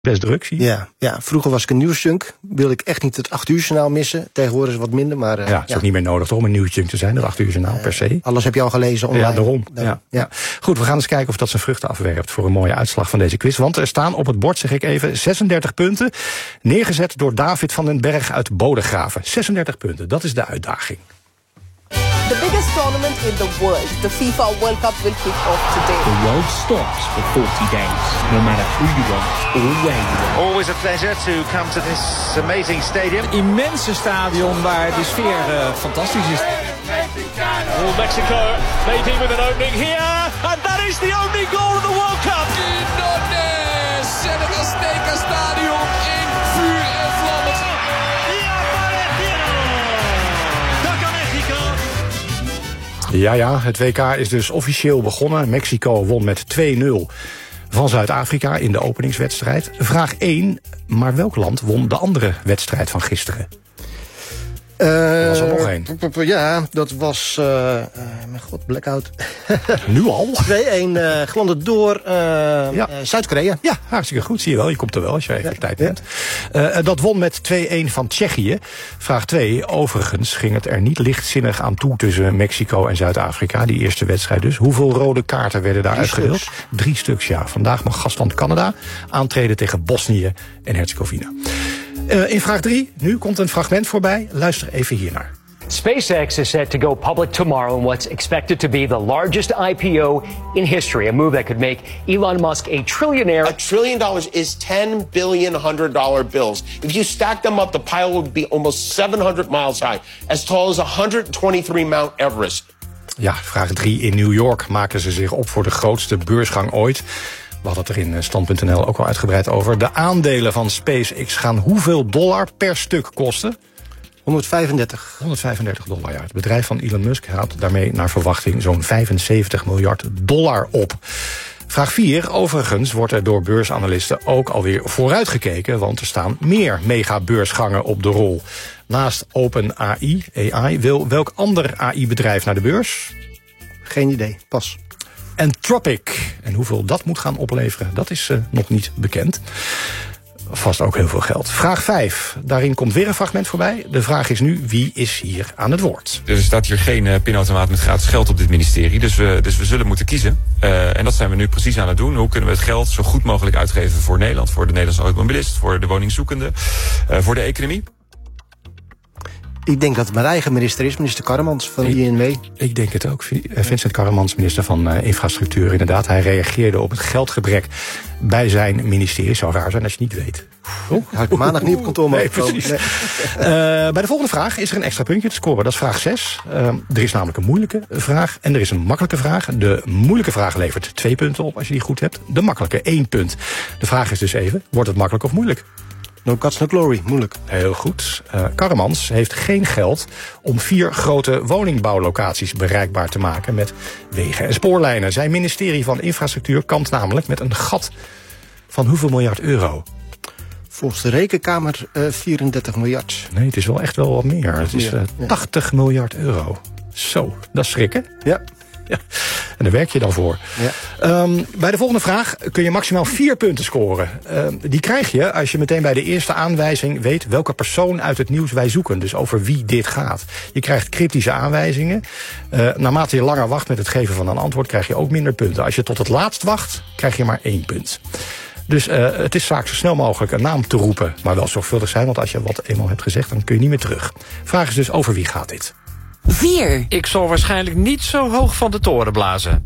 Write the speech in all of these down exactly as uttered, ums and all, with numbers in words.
Best druk, zie je. Ja, ja, vroeger was ik een nieuwsjunk. Wilde ik echt niet het acht uur journaal missen. Tegenwoordig is het wat minder, maar... Uh, ja, het is ja. ook niet meer nodig toch, om een nieuwsjunk te zijn, dat acht uur journaal uh, per se. Alles heb je al gelezen online. Ja, daarom. daarom. Ja. Ja. Goed, we gaan eens kijken of dat zijn vruchten afwerpt voor een mooie uitslag van deze quiz. Want er staan op het bord, zeg ik even, zesendertig punten. Neergezet door David van den Berg uit Bodegraven. zesendertig punten, dat is de uitdaging. The biggest tournament in the world, the FIFA World Cup, will kick off today. The world stops for forty days, no matter who you are or where you are. Always a pleasure to come to this amazing stadium. Een immense stadion waar de sfeer uh, fantastisch is. All Mexico maybe with an opening here, and that is the only goal of the World Cup. Quiñones zet het Azteca Stadion in vuur en vlammen. Ja, ja, het W K is dus officieel begonnen. Mexico won met twee nul van Zuid-Afrika in de openingswedstrijd. Vraag één, maar welk land won de andere wedstrijd van gisteren? Uh, er was er nog één. Ja, dat was... Uh, uh, mijn god, blackout. Nu al? twee-één uh, gewonnen door uh, ja. uh, Zuid-Korea. Ja, hartstikke goed. Zie je wel. Je komt er wel als je even ja. tijd hebt. Uh, dat won met twee-één van Tsjechië. Vraag twee. Overigens ging het er niet lichtzinnig aan toe tussen Mexico en Zuid-Afrika. Die eerste wedstrijd dus. Hoeveel rode kaarten werden daar uitgedeeld? Drie stuks, ja. Vandaag mag gastland Canada aantreden tegen Bosnië en Herzegovina. Uh, in vraag drie, nu komt een fragment voorbij. Luister even hiernaar. SpaceX is set to go public tomorrow in what's expected to be the largest I P O in history. A move that could make Elon Musk a trillionaire. A trillion dollars is ten billion hundred dollar bills. If you stack them up, the pile would be almost seven hundred miles high, as tall as one hundred twenty-three Mount Everest. Ja, vraag drie. In New York maken ze zich op voor de grootste beursgang ooit. We hadden het er in stand punt n l ook al uitgebreid over. De aandelen van SpaceX gaan hoeveel dollar per stuk kosten? honderdvijfendertig. honderdvijfendertig dollar, ja. Het bedrijf van Elon Musk haalt daarmee naar verwachting zo'n vijfenzeventig miljard dollar op. Vraag vier. Overigens wordt er door beursanalisten ook alweer vooruitgekeken, want er staan meer megabeursgangen op de rol. Naast OpenAI, A I, wil welk ander A I-bedrijf naar de beurs? Geen idee, pas. Anthropic. En hoeveel dat moet gaan opleveren, dat is uh, nog niet bekend. Vast ook heel veel geld. Vraag vijf. Daarin komt weer een fragment voorbij. De vraag is nu, wie is hier aan het woord? Er staat hier geen uh, pinautomaat met gratis geld op dit ministerie. Dus we, dus we zullen moeten kiezen. Uh, en dat zijn we nu precies aan het doen. Hoe kunnen we het geld zo goed mogelijk uitgeven voor Nederland? Voor de Nederlandse automobilist, voor de woningzoekende, uh, voor de economie? Ik denk dat het mijn eigen minister is, minister Karremans van I N W. Ik denk het ook. Vincent Karremans, minister van uh, Infrastructuur, inderdaad. Hij reageerde op het geldgebrek bij zijn ministerie. Zou raar zijn als je het niet weet. Oh, had ik maandag niet op kantoor mogen komen. Nee, precies. Nee. Uh, bij de volgende vraag is er een extra puntje te scoren. Dat is vraag zes. Uh, er is namelijk een moeilijke vraag en er is een makkelijke vraag. De moeilijke vraag levert twee punten op als je die goed hebt. De makkelijke één punt. De vraag is dus even, wordt het makkelijk of moeilijk? No guts, no glory. Moeilijk. Heel goed. Uh, Karremans heeft geen geld om vier grote woningbouwlocaties bereikbaar te maken met wegen en spoorlijnen. Zijn ministerie van Infrastructuur kampt namelijk met een gat van hoeveel miljard euro? Volgens de Rekenkamer uh, vierendertig miljard. Nee, het is wel echt wel wat meer. Het is uh, tachtig miljard euro. Zo, dat is schrikken. Ja. Ja. En daar werk je dan voor. Ja. Um, bij de volgende vraag kun je maximaal vier punten scoren. Uh, die krijg je als je meteen bij de eerste aanwijzing weet welke persoon uit het nieuws wij zoeken. Dus over wie dit gaat. Je krijgt cryptische aanwijzingen. Uh, naarmate je langer wacht met het geven van een antwoord krijg je ook minder punten. Als je tot het laatst wacht, krijg je maar één punt. Dus uh, het is zaak zo snel mogelijk een naam te roepen. Maar wel zorgvuldig zijn, want als je wat eenmaal hebt gezegd, dan kun je niet meer terug. Vraag is dus over wie gaat dit? vier. Ik zal waarschijnlijk niet zo hoog van de toren blazen.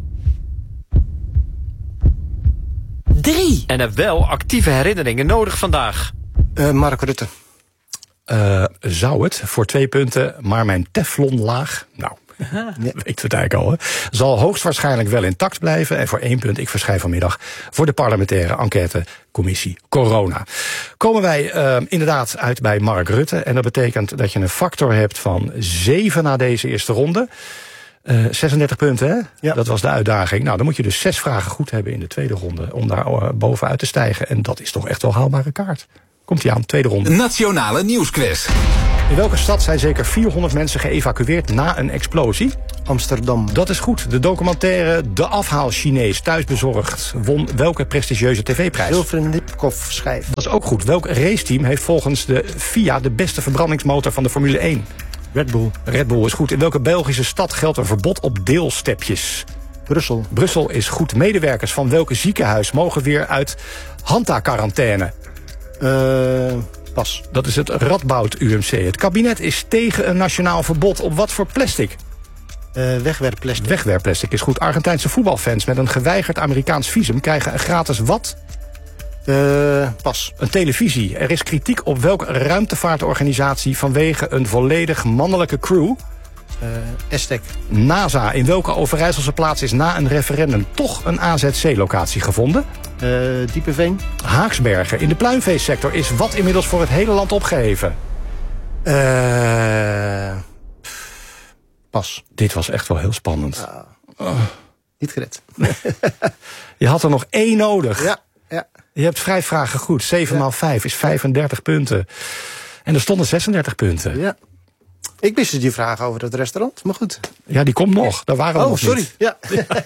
drie. En heb wel actieve herinneringen nodig vandaag. Uh, Mark Rutte. Uh, zou het, voor twee punten, maar mijn teflonlaag, nou, ja. weet het eigenlijk al, hè, zal hoogstwaarschijnlijk wel intact blijven. En voor één punt, ik verschijn vanmiddag voor de parlementaire enquêtecommissie Corona. Komen wij uh, inderdaad uit bij Mark Rutte. En dat betekent dat je een factor hebt van zeven na deze eerste ronde. Uh, zesendertig punten, hè? Ja. Dat was de uitdaging. Nou, dan moet je dus zes vragen goed hebben in de tweede ronde om daar uh, bovenuit te stijgen. En dat is toch echt wel haalbare kaart. Komt-ie aan, tweede ronde. Nationale Nieuwsquiz. In welke stad zijn zeker vierhonderd mensen geëvacueerd na een explosie? Amsterdam. Dat is goed. De documentaire De Afhaal Chinees, thuisbezorgd, won welke prestigieuze tv-prijs? Wilfried Lipkoff schijf. Dat is ook goed. Welk raceteam heeft volgens de F I A de beste verbrandingsmotor van de Formule één? Red Bull. Red Bull is goed. In welke Belgische stad geldt een verbod op deelstepjes? Brussel. Brussel is goed. Medewerkers van welke ziekenhuis mogen weer uit Hanta-quarantaine? Uh, pas. Dat is het Radboud U M C. Het kabinet is tegen een nationaal verbod op wat voor plastic? Uh, wegwerpplastic. Wegwerpplastic is goed. Argentijnse voetbalfans met een geweigerd Amerikaans visum krijgen een gratis wat? Uh, pas. Een televisie. Er is kritiek op welke ruimtevaartorganisatie vanwege een volledig mannelijke crew? Uh, Estek. NASA. In welke Overijsselse plaats is na een referendum toch een A Z C-locatie gevonden? Uh, Diepeveen. Haaksbergen. In de pluimveesector is wat inmiddels voor het hele land opgeheven? Uh, pas. Dit was echt wel heel spannend. Uh, oh. Niet gered. Je had er nog één nodig. Ja, ja. Je hebt vijf vragen goed. zeven maal vijf is vijfendertig punten. En er stonden zesendertig punten. Ja. Ik wist dus die vraag over het restaurant, maar goed. Ja, die komt nog. Daar waren we oh, nog sorry. niet. Ja.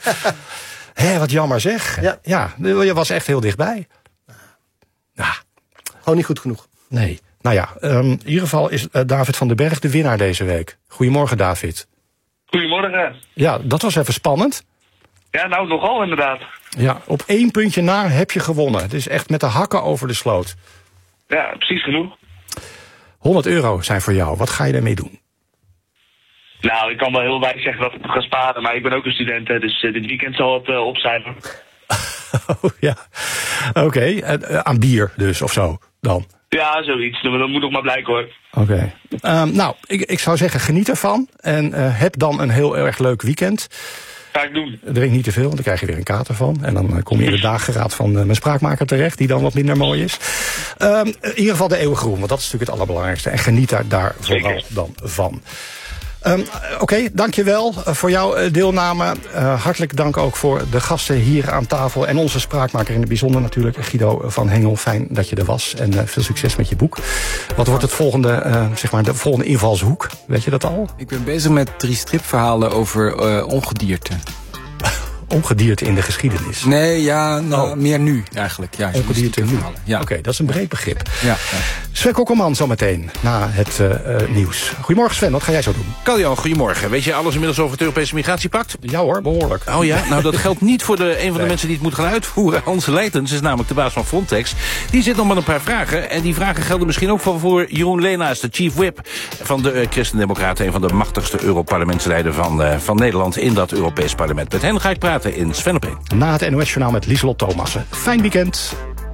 Hé, wat jammer zeg. Ja. ja, je was echt heel dichtbij. Nou, gewoon niet goed genoeg. Nee. Nou ja, um, in ieder geval is uh, David van den Berg de winnaar deze week. Goedemorgen, David. Goedemorgen. Ja, dat was even spannend. Ja, nou nogal inderdaad. Ja, op één puntje na heb je gewonnen. Het is echt met de hakken over de sloot. Ja, precies genoeg. honderd euro zijn voor jou. Wat ga je daarmee doen? Nou, ik kan wel heel weinig zeggen dat ik ga sparen, maar ik ben ook een student, hè, dus uh, dit weekend zal het uh, opcijferen. Oh ja, oké. Okay. Uh, aan bier dus, of zo, dan? Ja, zoiets. Dat moet nog maar blijken, hoor. Oké. Okay. Um, nou, ik, ik zou zeggen, geniet ervan. En uh, heb dan een heel erg leuk weekend. Ga ik doen. Drink niet te veel, want dan krijg je weer een kater van. En dan uh, kom je in de dageraad van uh, mijn spraakmaker terecht, die dan wat minder mooi is. Um, in ieder geval de eeuwgroen, want dat is natuurlijk het allerbelangrijkste. En geniet daar, daar vooral dan van. Um, Oké, okay, dankjewel uh, voor jouw uh, deelname. Uh, hartelijk dank ook voor de gasten hier aan tafel. En onze spraakmaker in het bijzonder natuurlijk, Guido van Hengel. Fijn dat je er was. En uh, veel succes met je boek. Wat wordt het volgende, uh, zeg maar, de volgende invalshoek? Weet je dat al? Ik ben bezig met drie stripverhalen over uh, ongedierte. Ongedierte in de geschiedenis? Nee, ja, nou, oh. meer nu eigenlijk. Ja, ongedierte nu? Ja. Oké, okay, dat is een breed begrip. Ja, ja. Sven Kokkelman zometeen, na het uh, uh, nieuws. Goedemorgen Sven, wat ga jij zo doen? Kaljan, goedemorgen. Weet je alles inmiddels over het Europese migratiepact? Ja hoor, behoorlijk. Oh ja, nou dat geldt niet voor de, een van de nee. mensen die het moet gaan uitvoeren. Hans Leijtens is namelijk de baas van Frontex. Die zit nog met een paar vragen. En die vragen gelden misschien ook voor, voor Jeroen Leenaars, de chief whip van de uh, Christen-Democraten. Een van de machtigste Europarlementsleider van, uh, van Nederland in dat Europees parlement. Met hen ga ik praten in Sven op één. Na het N O S-journaal met Lieselot Thomassen. Fijn weekend.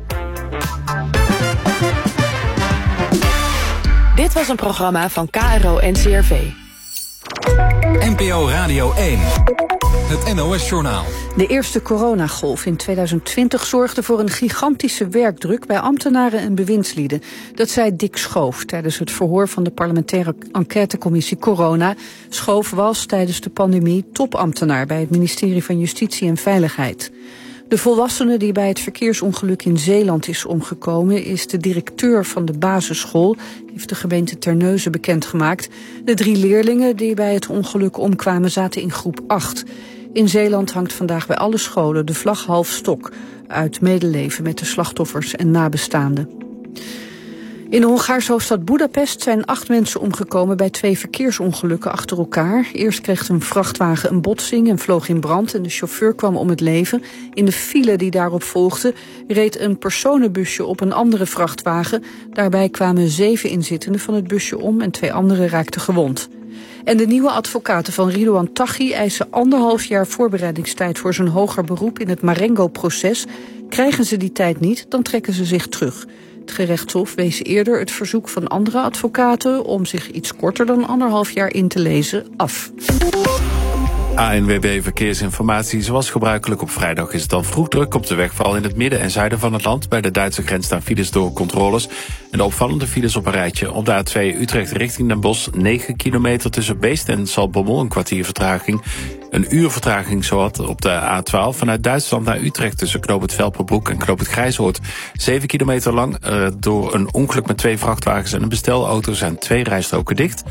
Dit was een programma van K R O N C R V. N P O Radio één. Het N O S-journaal. De eerste coronagolf in tweeduizend twintig zorgde voor een gigantische werkdruk bij ambtenaren en bewindslieden. Dat zei Dick Schoof tijdens het verhoor van de parlementaire enquêtecommissie Corona. Schoof was tijdens de pandemie topambtenaar bij het ministerie van Justitie en Veiligheid. De volwassene die bij het verkeersongeluk in Zeeland is omgekomen is de directeur van de basisschool, heeft de gemeente Terneuzen bekendgemaakt. De drie leerlingen die bij het ongeluk omkwamen zaten in groep acht. In Zeeland hangt vandaag bij alle scholen de vlag half stok, uit medeleven met de slachtoffers en nabestaanden. In de Hongaarse hoofdstad Boedapest zijn acht mensen omgekomen bij twee verkeersongelukken achter elkaar. Eerst kreeg een vrachtwagen een botsing en vloog in brand en de chauffeur kwam om het leven. In de file die daarop volgde reed een personenbusje op een andere vrachtwagen. Daarbij kwamen zeven inzittenden van het busje om en twee anderen raakten gewond. En de nieuwe advocaten van Ridouan Taghi eisen anderhalf jaar voorbereidingstijd voor zijn hoger beroep in het Marengo-proces. Krijgen ze die tijd niet, dan trekken ze zich terug. Het gerechtshof wees eerder het verzoek van andere advocaten om zich iets korter dan anderhalf jaar in te lezen af. A N W B Verkeersinformatie. Zoals gebruikelijk op vrijdag is het al vroeg druk op de weg, vooral in het midden en zuiden van het land. Bij de Duitse grens staan files door controles. En de opvallende files op een rijtje. Op de A twee Utrecht richting Den Bosch, negen kilometer tussen Beest en Zaltbommel, een kwartier vertraging. Een uur vertraging zowat op de A twaalf vanuit Duitsland naar Utrecht tussen Knoop het Velperbroek en Knoop het Grijshoort. Zeven kilometer lang uh, door een ongeluk met twee vrachtwagens en een bestelauto zijn twee rijstroken dicht.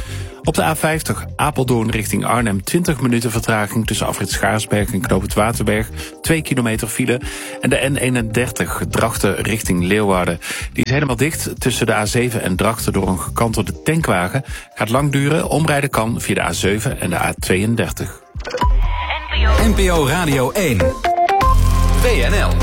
Op de A vijftig Apeldoorn richting Arnhem twintig minuten vertraging tussen afrit Schaarsberg en Knoop het Waterberg. twee kilometer file. En de N eenendertig Drachten richting Leeuwarden. Die is helemaal dicht tussen de A zeven en Drachten door een gekantelde tankwagen. Gaat lang duren. Omrijden kan via de A zeven en de A tweeëndertig. N P O Radio één. W N L.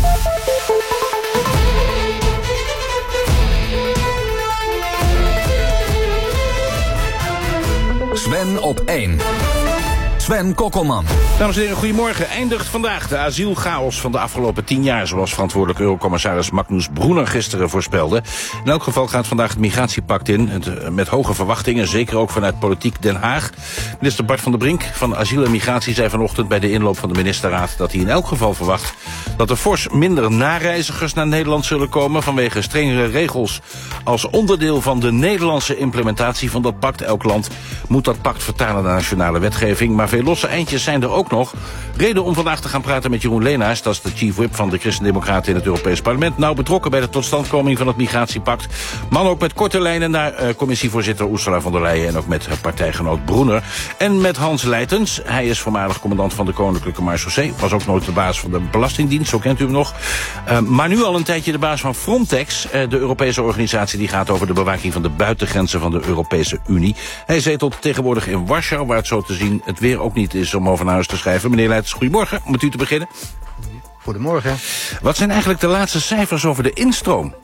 Sven op één. Sven Kokkelman. Dames en heren, goedemorgen. Eindigt vandaag de asielchaos van de afgelopen tien jaar... zoals verantwoordelijk Eurocommissaris Magnus Brunner gisteren voorspelde. In elk geval gaat vandaag het migratiepact in... Het, met hoge verwachtingen, zeker ook vanuit politiek Den Haag. Minister Bart van der Brink van Asiel en Migratie zei vanochtend... bij de inloop van de ministerraad dat hij in elk geval verwacht... dat er fors minder nareizigers naar Nederland zullen komen... vanwege strengere regels. Als onderdeel van de Nederlandse implementatie van dat pact... elk land moet dat pact vertalen naar nationale wetgeving... maar veel losse eindjes zijn er ook nog. Reden om vandaag te gaan praten met Jeroen Leenaars... dat is de chief whip van de Christen-Democraten in het Europees Parlement... nauw betrokken bij de totstandkoming van het migratiepact. Man ook met korte lijnen naar uh, commissievoorzitter Ursula von der Leyen... en ook met partijgenoot Brunner. En met Hans Leitens. Hij is voormalig commandant van de Koninklijke Marechaussee. Was ook nooit de baas van de Belastingdienst, zo kent u hem nog. Uh, maar nu al een tijdje de baas van Frontex... Uh, de Europese organisatie die gaat over de bewaking van de buitengrenzen van de Europese Unie. Hij zetelt tegenwoordig in Warschau, waar het zo te zien het weer ook niet is om over naar huis te schrijven. Meneer Leitens, goedemorgen. Om met u te beginnen. Goedemorgen. Wat zijn eigenlijk de laatste cijfers over de instroom?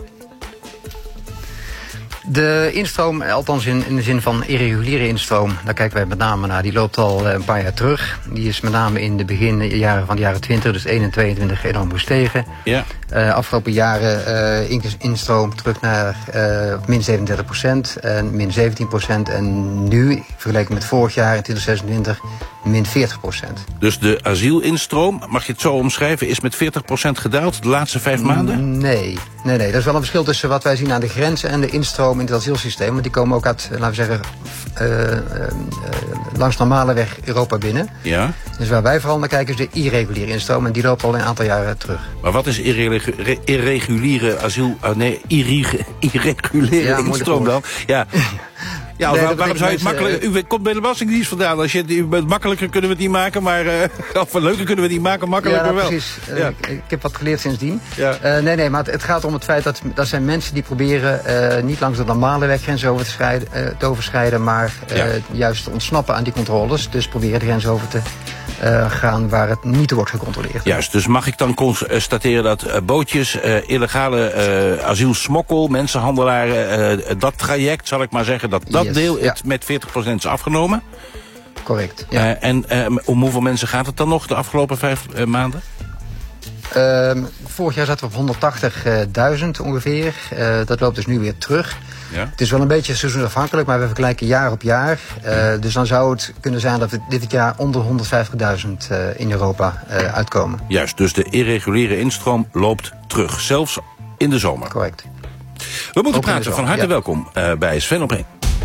De instroom, althans in, in de zin van irreguliere instroom, daar kijken wij met name naar. Die loopt al een paar jaar terug. Die is met name in de beginjaren van de jaren twintig, dus één en tweeëntwintig, enorm gestegen. Ja. Uh, afgelopen jaren uh, instroom terug naar uh, min zevenendertig procent en min zeventien procent. En nu, vergeleken met vorig jaar in twintig zesentwintig, min veertig procent. Dus de asielinstroom, mag je het zo omschrijven, is met veertig procent gedaald de laatste vijf maanden? Nee, nee, nee. Er is wel een verschil tussen wat wij zien aan de grenzen en de instroom in het asielsysteem. Want die komen ook uit, laten we zeggen, uh, uh, langs normale weg Europa binnen. Ja. Dus waar wij vooral naar kijken is de irreguliere instroom. En die loopt al een aantal jaren terug. Maar wat is irregu irreguliere asiel... Uh, nee, irregu irreguliere ja, instroom dan? Ja. Ja, nee, waar, waarom zou je het makkelijk... U komt bij de Belastingdienst vandaan. Als je het makkelijker kunnen we het niet maken, maar... Uh, of leuker kunnen we het niet maken, makkelijker ja, nou, wel. Precies. Uh, ja. ik, ik heb wat geleerd sindsdien. Ja. Uh, nee, nee, maar het, het gaat om het feit dat dat zijn mensen die proberen... Uh, niet langs de normale weggrens over te, scheiden, uh, te overschrijden... maar uh, ja. juist te ontsnappen aan die controles. Dus proberen de grens over te uh, gaan waar het niet wordt gecontroleerd. Juist, dus mag ik dan constateren dat uh, bootjes, uh, illegale uh, asielsmokkel... mensenhandelaren, uh, dat traject, zal ik maar zeggen... dat dat yes. deel ja. het met veertig procent is afgenomen? Correct, ja. Uh, en uh, om hoeveel mensen gaat het dan nog de afgelopen vijf uh, maanden? Uh, vorig jaar zaten we op honderdtachtigduizend ongeveer. Uh, dat loopt dus nu weer terug. Ja. Het is wel een beetje seizoensafhankelijk, maar we vergelijken jaar op jaar. Uh, dus dan zou het kunnen zijn dat we dit jaar onder honderdvijftigduizend uh, in Europa uh, uitkomen. Juist, dus de irreguliere instroom loopt terug, zelfs in de zomer. Correct. We moeten ook praten, van harte ja. welkom uh, bij Sven op één.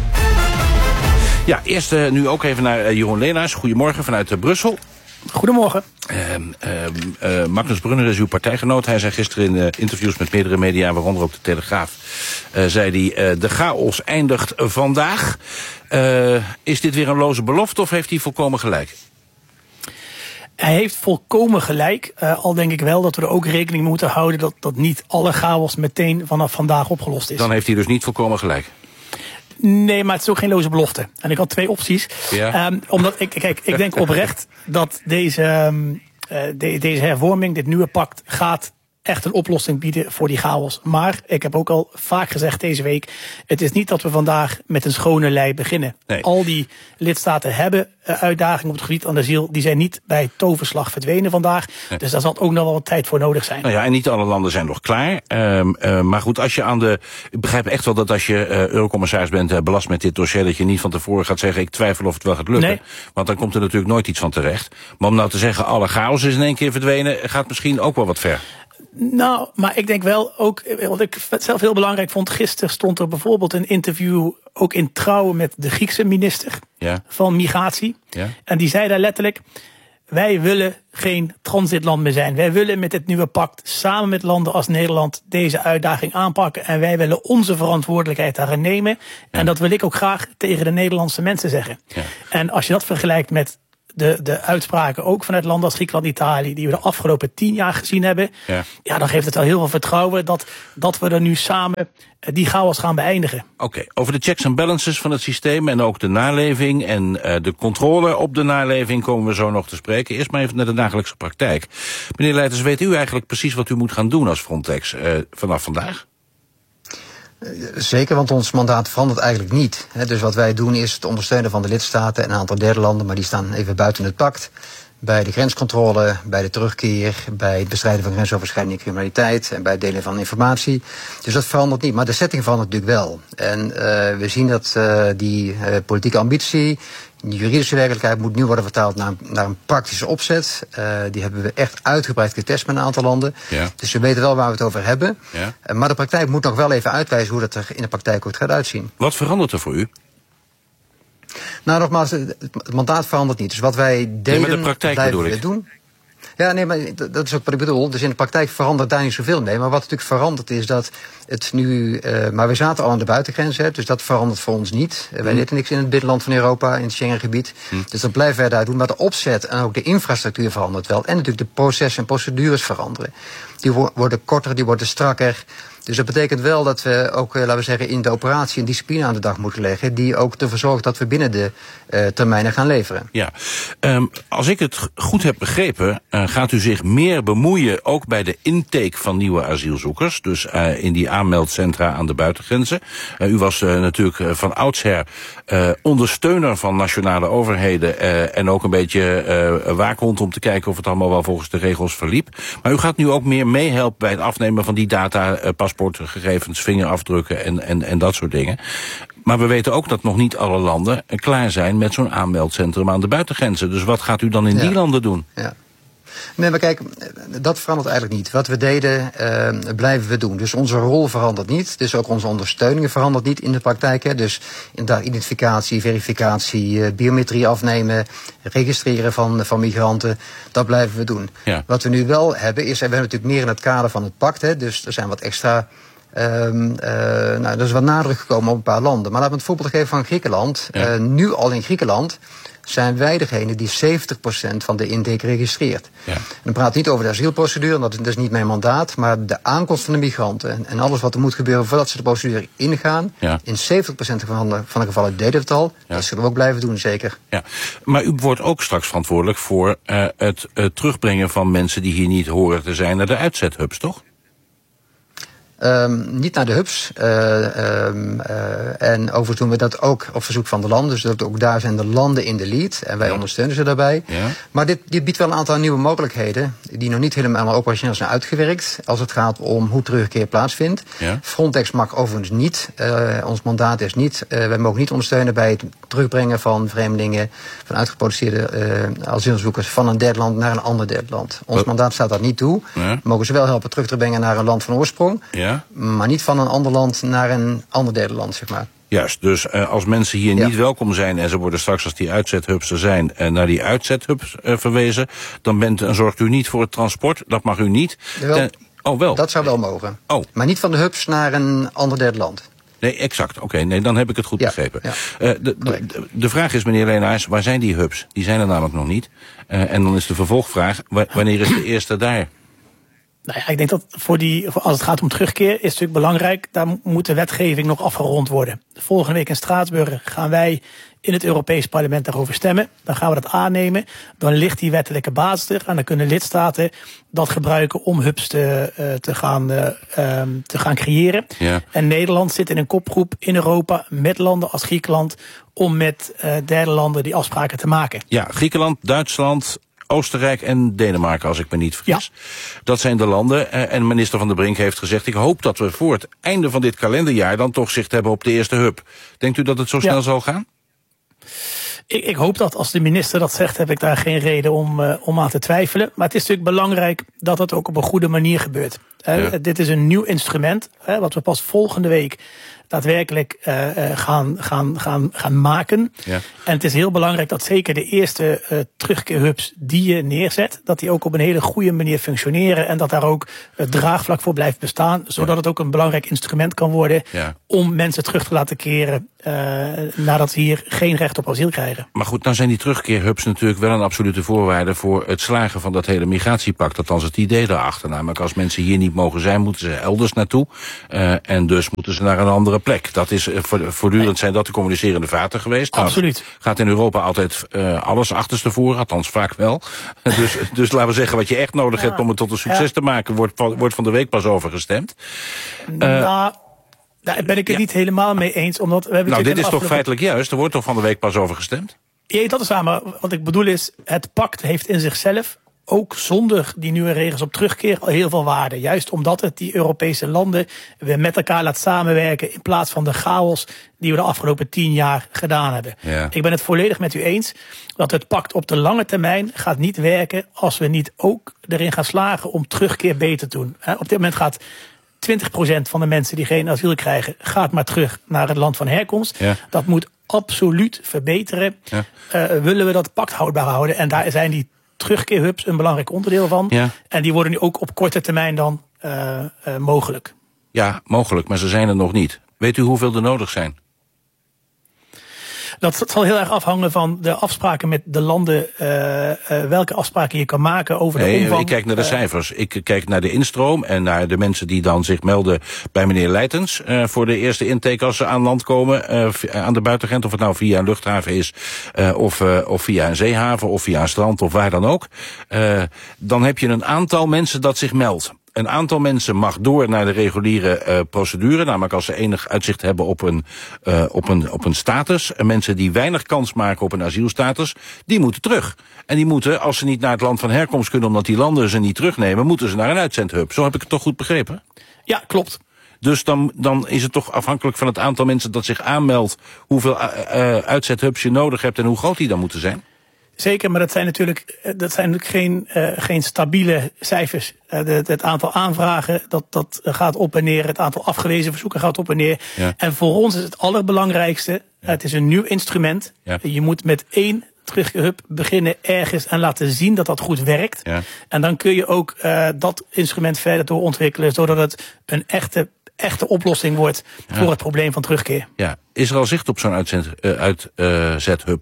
Ja, eerst uh, nu ook even naar uh, Jeroen Leenaars. Goedemorgen vanuit uh, Brussel. Goedemorgen. Uh, uh, uh, Magnus Brunner is uw partijgenoot. Hij zei gisteren in uh, interviews met meerdere media, waaronder ook de Telegraaf... Uh, zei hij, uh, de chaos eindigt vandaag. Uh, is dit weer een loze belofte of heeft hij volkomen gelijk? Hij heeft volkomen gelijk. Uh, al denk ik wel dat we er ook rekening mee moeten houden... dat, dat niet alle chaos meteen vanaf vandaag opgelost is. Dan heeft hij dus niet volkomen gelijk. Nee, maar het is ook geen loze belofte. En ik had twee opties. Ja. Um, omdat ik, kijk, ik denk oprecht dat deze, um, uh, de, deze hervorming, dit nieuwe pact, gaat echt een oplossing bieden voor die chaos. Maar ik heb ook al vaak gezegd deze week, het is niet dat we vandaag met een schone lei beginnen. Nee. Al die lidstaten hebben uh, uitdagingen op het gebied van asiel. Die zijn niet bij toverslag verdwenen vandaag. Nee. Dus daar zal ook nog wel wat tijd voor nodig zijn. Nou ja, en niet alle landen zijn nog klaar. Um, uh, maar goed, als je aan de... Ik begrijp echt wel dat als je uh, eurocommissaris bent uh, belast met dit dossier, dat je niet van tevoren gaat zeggen, ik twijfel of het wel gaat lukken. Nee. Want dan komt er natuurlijk nooit iets van terecht. Maar om nou te zeggen, alle chaos is in één keer verdwenen, gaat misschien ook wel wat ver. Nou, maar ik denk wel ook, wat ik zelf heel belangrijk vond, gisteren stond er bijvoorbeeld een interview ook in Trouw met de Griekse minister ja. van Migratie. Ja. En die zei daar letterlijk, wij willen geen transitland meer zijn. Wij willen met dit nieuwe pact samen met landen als Nederland deze uitdaging aanpakken. En wij willen onze verantwoordelijkheid daarin nemen. Ja. En dat wil ik ook graag tegen de Nederlandse mensen zeggen. Ja. En als je dat vergelijkt met de, de uitspraken ook vanuit landen als Griekenland en Italië, die we de afgelopen tien jaar gezien hebben, ja. ja, dan geeft het wel heel veel vertrouwen dat, dat we er nu samen die chaos gaan beëindigen. Oké, okay, over de checks en balances van het systeem en ook de naleving en uh, de controle op de naleving komen we zo nog te spreken. Eerst maar even naar de dagelijkse praktijk. Meneer Leijtens, weet u eigenlijk precies wat u moet gaan doen als Frontex uh, vanaf vandaag? Zeker, want ons mandaat verandert eigenlijk niet. Dus wat wij doen is het ondersteunen van de lidstaten en een aantal derde landen, maar die staan even buiten het pact. Bij de grenscontrole, bij de terugkeer, bij het bestrijden van grensoverschrijdende criminaliteit en bij het delen van informatie. Dus dat verandert niet, maar de setting verandert natuurlijk wel. En uh, we zien dat uh, die uh, politieke ambitie, de juridische werkelijkheid moet nu worden vertaald naar, naar een praktische opzet. Uh, die hebben we echt uitgebreid getest met een aantal landen. Ja. Dus we weten wel waar we het over hebben. Ja. Uh, maar de praktijk moet nog wel even uitwijzen hoe dat er in de praktijk ook gaat uitzien. Wat verandert er voor u? Nou, nogmaals, het mandaat verandert niet. Dus wat wij deden, ja, maar de praktijk blijven bedoel we ik. doen. Ja, nee, maar dat is ook wat ik bedoel. Dus in de praktijk verandert daar niet zoveel mee. Maar wat natuurlijk verandert is dat het nu... Uh, maar we zaten al aan de buitengrens, hè, dus dat verandert voor ons niet. Uh, wij mm. deden niks in het binnenland van Europa, in het Schengengebied. Mm. Dus dat blijven wij daar doen. Maar de opzet en ook de infrastructuur verandert wel. En natuurlijk de processen en procedures veranderen. Die wo- worden korter, die worden strakker. Dus dat betekent wel dat we ook, laten we zeggen, in de operatie een discipline aan de dag moeten leggen, die ook ervoor zorgt dat we binnen de uh, termijnen gaan leveren. Ja, um, als ik het goed heb begrepen, uh, gaat u zich meer bemoeien ook bij de intake van nieuwe asielzoekers, dus uh, in die aanmeldcentra aan de buitengrenzen. Uh, u was uh, natuurlijk uh, van oudsher uh, ondersteuner van nationale overheden uh, en ook een beetje uh, waakhond om te kijken of het allemaal wel volgens de regels verliep. Maar u gaat nu ook meer meehelpen bij het afnemen van die data, uh, paspoortgegevens, vingerafdrukken en, en, en dat soort dingen. Maar we weten ook dat nog niet alle landen klaar zijn met zo'n aanmeldcentrum aan de buitengrenzen. Dus wat gaat u dan in ja. die landen doen? Ja. Nee, maar kijk, dat verandert eigenlijk niet. Wat we deden, uh, blijven we doen. Dus onze rol verandert niet. Dus ook onze ondersteuning verandert niet in de praktijk. Hè. Dus inderdaad identificatie, verificatie, uh, biometrie afnemen, registreren van, van migranten. Dat blijven we doen. Ja. Wat we nu wel hebben, is, en we hebben natuurlijk meer in het kader van het pact. Hè, dus er zijn wat extra... Um, uh, nou, er is wat nadruk gekomen op een paar landen. Maar laten we het voorbeeld geven van Griekenland. Ja. Uh, nu al in Griekenland zijn wij degene die zeventig procent van de intake registreert. Ja. En dan praat ik niet over de asielprocedure, dat is, dat is niet mijn mandaat, maar de aankomst van de migranten en, en alles wat er moet gebeuren voordat ze de procedure ingaan. Ja. In zeventig procent van de, van de gevallen deden we het al. Ja. Dat zullen we ook blijven doen, zeker. Ja. Maar u wordt ook straks verantwoordelijk voor uh, het uh, terugbrengen van mensen die hier niet horen te zijn naar de uitzethubs, toch? Um, niet naar de hubs. Uh, um, uh, en overigens doen we dat ook op verzoek van de landen. Dus dat ook daar zijn de landen in de lead. En wij ja. ondersteunen ze daarbij. Ja. Maar dit, dit biedt wel een aantal nieuwe mogelijkheden die nog niet helemaal operationeel zijn uitgewerkt. Als het gaat om hoe terugkeer plaatsvindt. Ja. Frontex mag overigens niet. Uh, ons mandaat is niet. Uh, wij mogen niet ondersteunen bij het terugbrengen van vreemdelingen, van uitgeproduceerde uh, asielzoekers van een derde land naar een ander derde land. Ons Wat? mandaat staat dat niet toe. Ja. We mogen ze wel helpen terug te brengen naar een land van oorsprong. Ja. Maar niet van een ander land naar een ander derde land, zeg maar. Juist, dus uh, als mensen hier ja. niet welkom zijn en ze worden straks, als die uitzethubs er zijn, uh, naar die uitzethubs uh, verwezen, dan bent, uh, zorgt u niet voor het transport, dat mag u niet. Wel, Ten, oh, wel. Dat zou wel mogen. Oh. Maar niet van de hubs naar een ander derde land. Nee, exact. Oké, okay, nee, dan heb ik het goed ja, begrepen. Ja. Uh, de, de, de vraag is, meneer Leenaars, waar zijn die hubs? Die zijn er namelijk nog niet. Uh, en dan is de vervolgvraag, wanneer is de eerste daar? Nou ja, ik denk dat voor die, als het gaat om terugkeer, is het natuurlijk belangrijk, daar moet de wetgeving nog afgerond worden. Volgende week in Straatsburg gaan wij in het Europees Parlement daarover stemmen. Dan gaan we dat aannemen. Dan ligt die wettelijke basis er. En dan kunnen lidstaten dat gebruiken om hubs te, uh, te, gaan, uh, um, te gaan creëren. Ja. En Nederland zit in een kopgroep in Europa met landen als Griekenland om met uh, derde landen die afspraken te maken. Ja, Griekenland, Duitsland, Oostenrijk en Denemarken, als ik me niet vergis. Ja. Dat zijn de landen. En minister Van der Brink heeft gezegd, ik hoop dat we voor het einde van dit kalenderjaar dan toch zicht hebben op de eerste hub. Denkt u dat het zo snel ja. zal gaan? Ik, ik hoop dat als de minister dat zegt, heb ik daar geen reden om, uh, om aan te twijfelen. Maar het is natuurlijk belangrijk dat het ook op een goede manier gebeurt. Uh, ja. Dit is een nieuw instrument, uh, wat we pas volgende week daadwerkelijk uh, uh, gaan, gaan, gaan, gaan maken. Ja. En het is heel belangrijk dat zeker de eerste uh, terugkeerhubs die je neerzet, dat die ook op een hele goede manier functioneren en dat daar ook het draagvlak voor blijft bestaan, zodat ja. het ook een belangrijk instrument kan worden ja. om mensen terug te laten keren uh, nadat ze hier geen recht op asiel krijgen. Maar goed, nou zijn die terugkeerhubs natuurlijk wel een absolute voorwaarde voor het slagen van dat hele migratiepact. Althans het idee daarachter. Namelijk als mensen hier niet mogen zijn, moeten ze elders naartoe. Uh, en dus moeten ze naar een andere plek. Dat is uh, voortdurend zijn dat de communicerende vaten geweest. Absoluut. Nou, gaat in Europa altijd uh, alles achterstevoren, althans vaak wel. dus, dus laten we zeggen, wat je echt nodig ja. hebt om het tot een succes ja. te maken, wordt, wordt van de week pas over gestemd. Uh, nou, daar ben ik het ja. niet helemaal mee eens. Omdat we hebben nou, dit is afgelopen... toch feitelijk juist? Er wordt toch van de week pas over gestemd? Ja, dat is waar, maar wat ik bedoel is, het pact heeft in zichzelf, ook zonder die nieuwe regels op terugkeer, al heel veel waarde. Juist omdat het die Europese landen weer met elkaar laat samenwerken in plaats van de chaos die we de afgelopen tien jaar gedaan hebben. Ja. Ik ben het volledig met u eens dat het pact op de lange termijn gaat niet werken als we niet ook erin gaan slagen om terugkeer beter te doen. Op dit moment gaat twintig procent van de mensen die geen asiel krijgen, gaat maar terug naar het land van herkomst. Ja. Dat moet absoluut verbeteren. Ja. Uh, willen we dat pact houdbaar houden? En daar zijn die terugkeerhubs een belangrijk onderdeel van. Ja. En die worden nu ook op korte termijn dan uh, uh, mogelijk. Ja, mogelijk, maar ze zijn er nog niet. Weet u hoeveel er nodig zijn? Dat zal heel erg afhangen van de afspraken met de landen, uh, uh, welke afspraken je kan maken over de nee, omvang. Ik kijk naar de cijfers. Ik kijk naar de instroom en naar de mensen die dan zich melden bij meneer Leijtens uh, voor de eerste intake als ze aan land komen, uh, aan de buitengrens, of het nou via een luchthaven is, uh, of, uh, of via een zeehaven, of via een strand, of waar dan ook. Uh, dan heb je een aantal mensen dat zich meldt. Een aantal mensen mag door naar de reguliere uh, procedure, namelijk als ze enig uitzicht hebben op een, uh, op een, op een status. En mensen die weinig kans maken op een asielstatus, die moeten terug. En die moeten, als ze niet naar het land van herkomst kunnen, omdat die landen ze niet terugnemen, moeten ze naar een uitzendhub. Zo heb ik het toch goed begrepen? Ja, klopt. Dus dan, dan is het toch afhankelijk van het aantal mensen dat zich aanmeldt, hoeveel uh, uh, uitzendhubs je nodig hebt en hoe groot die dan moeten zijn? Zeker, maar dat zijn natuurlijk, dat zijn natuurlijk geen, uh, geen stabiele cijfers. Uh, de, het aantal aanvragen, dat, dat gaat op en neer. Het aantal afgewezen verzoeken gaat op en neer. Ja. En voor ons is het allerbelangrijkste, ja. het is een nieuw instrument. Ja. Je moet met één terugkeerhub beginnen ergens en laten zien dat dat goed werkt. Ja. En dan kun je ook uh, dat instrument verder doorontwikkelen, zodat het een echte, echte oplossing wordt ja. voor het probleem van terugkeer. Ja. Is er al zicht op zo'n uitzet, uh, uitzethub?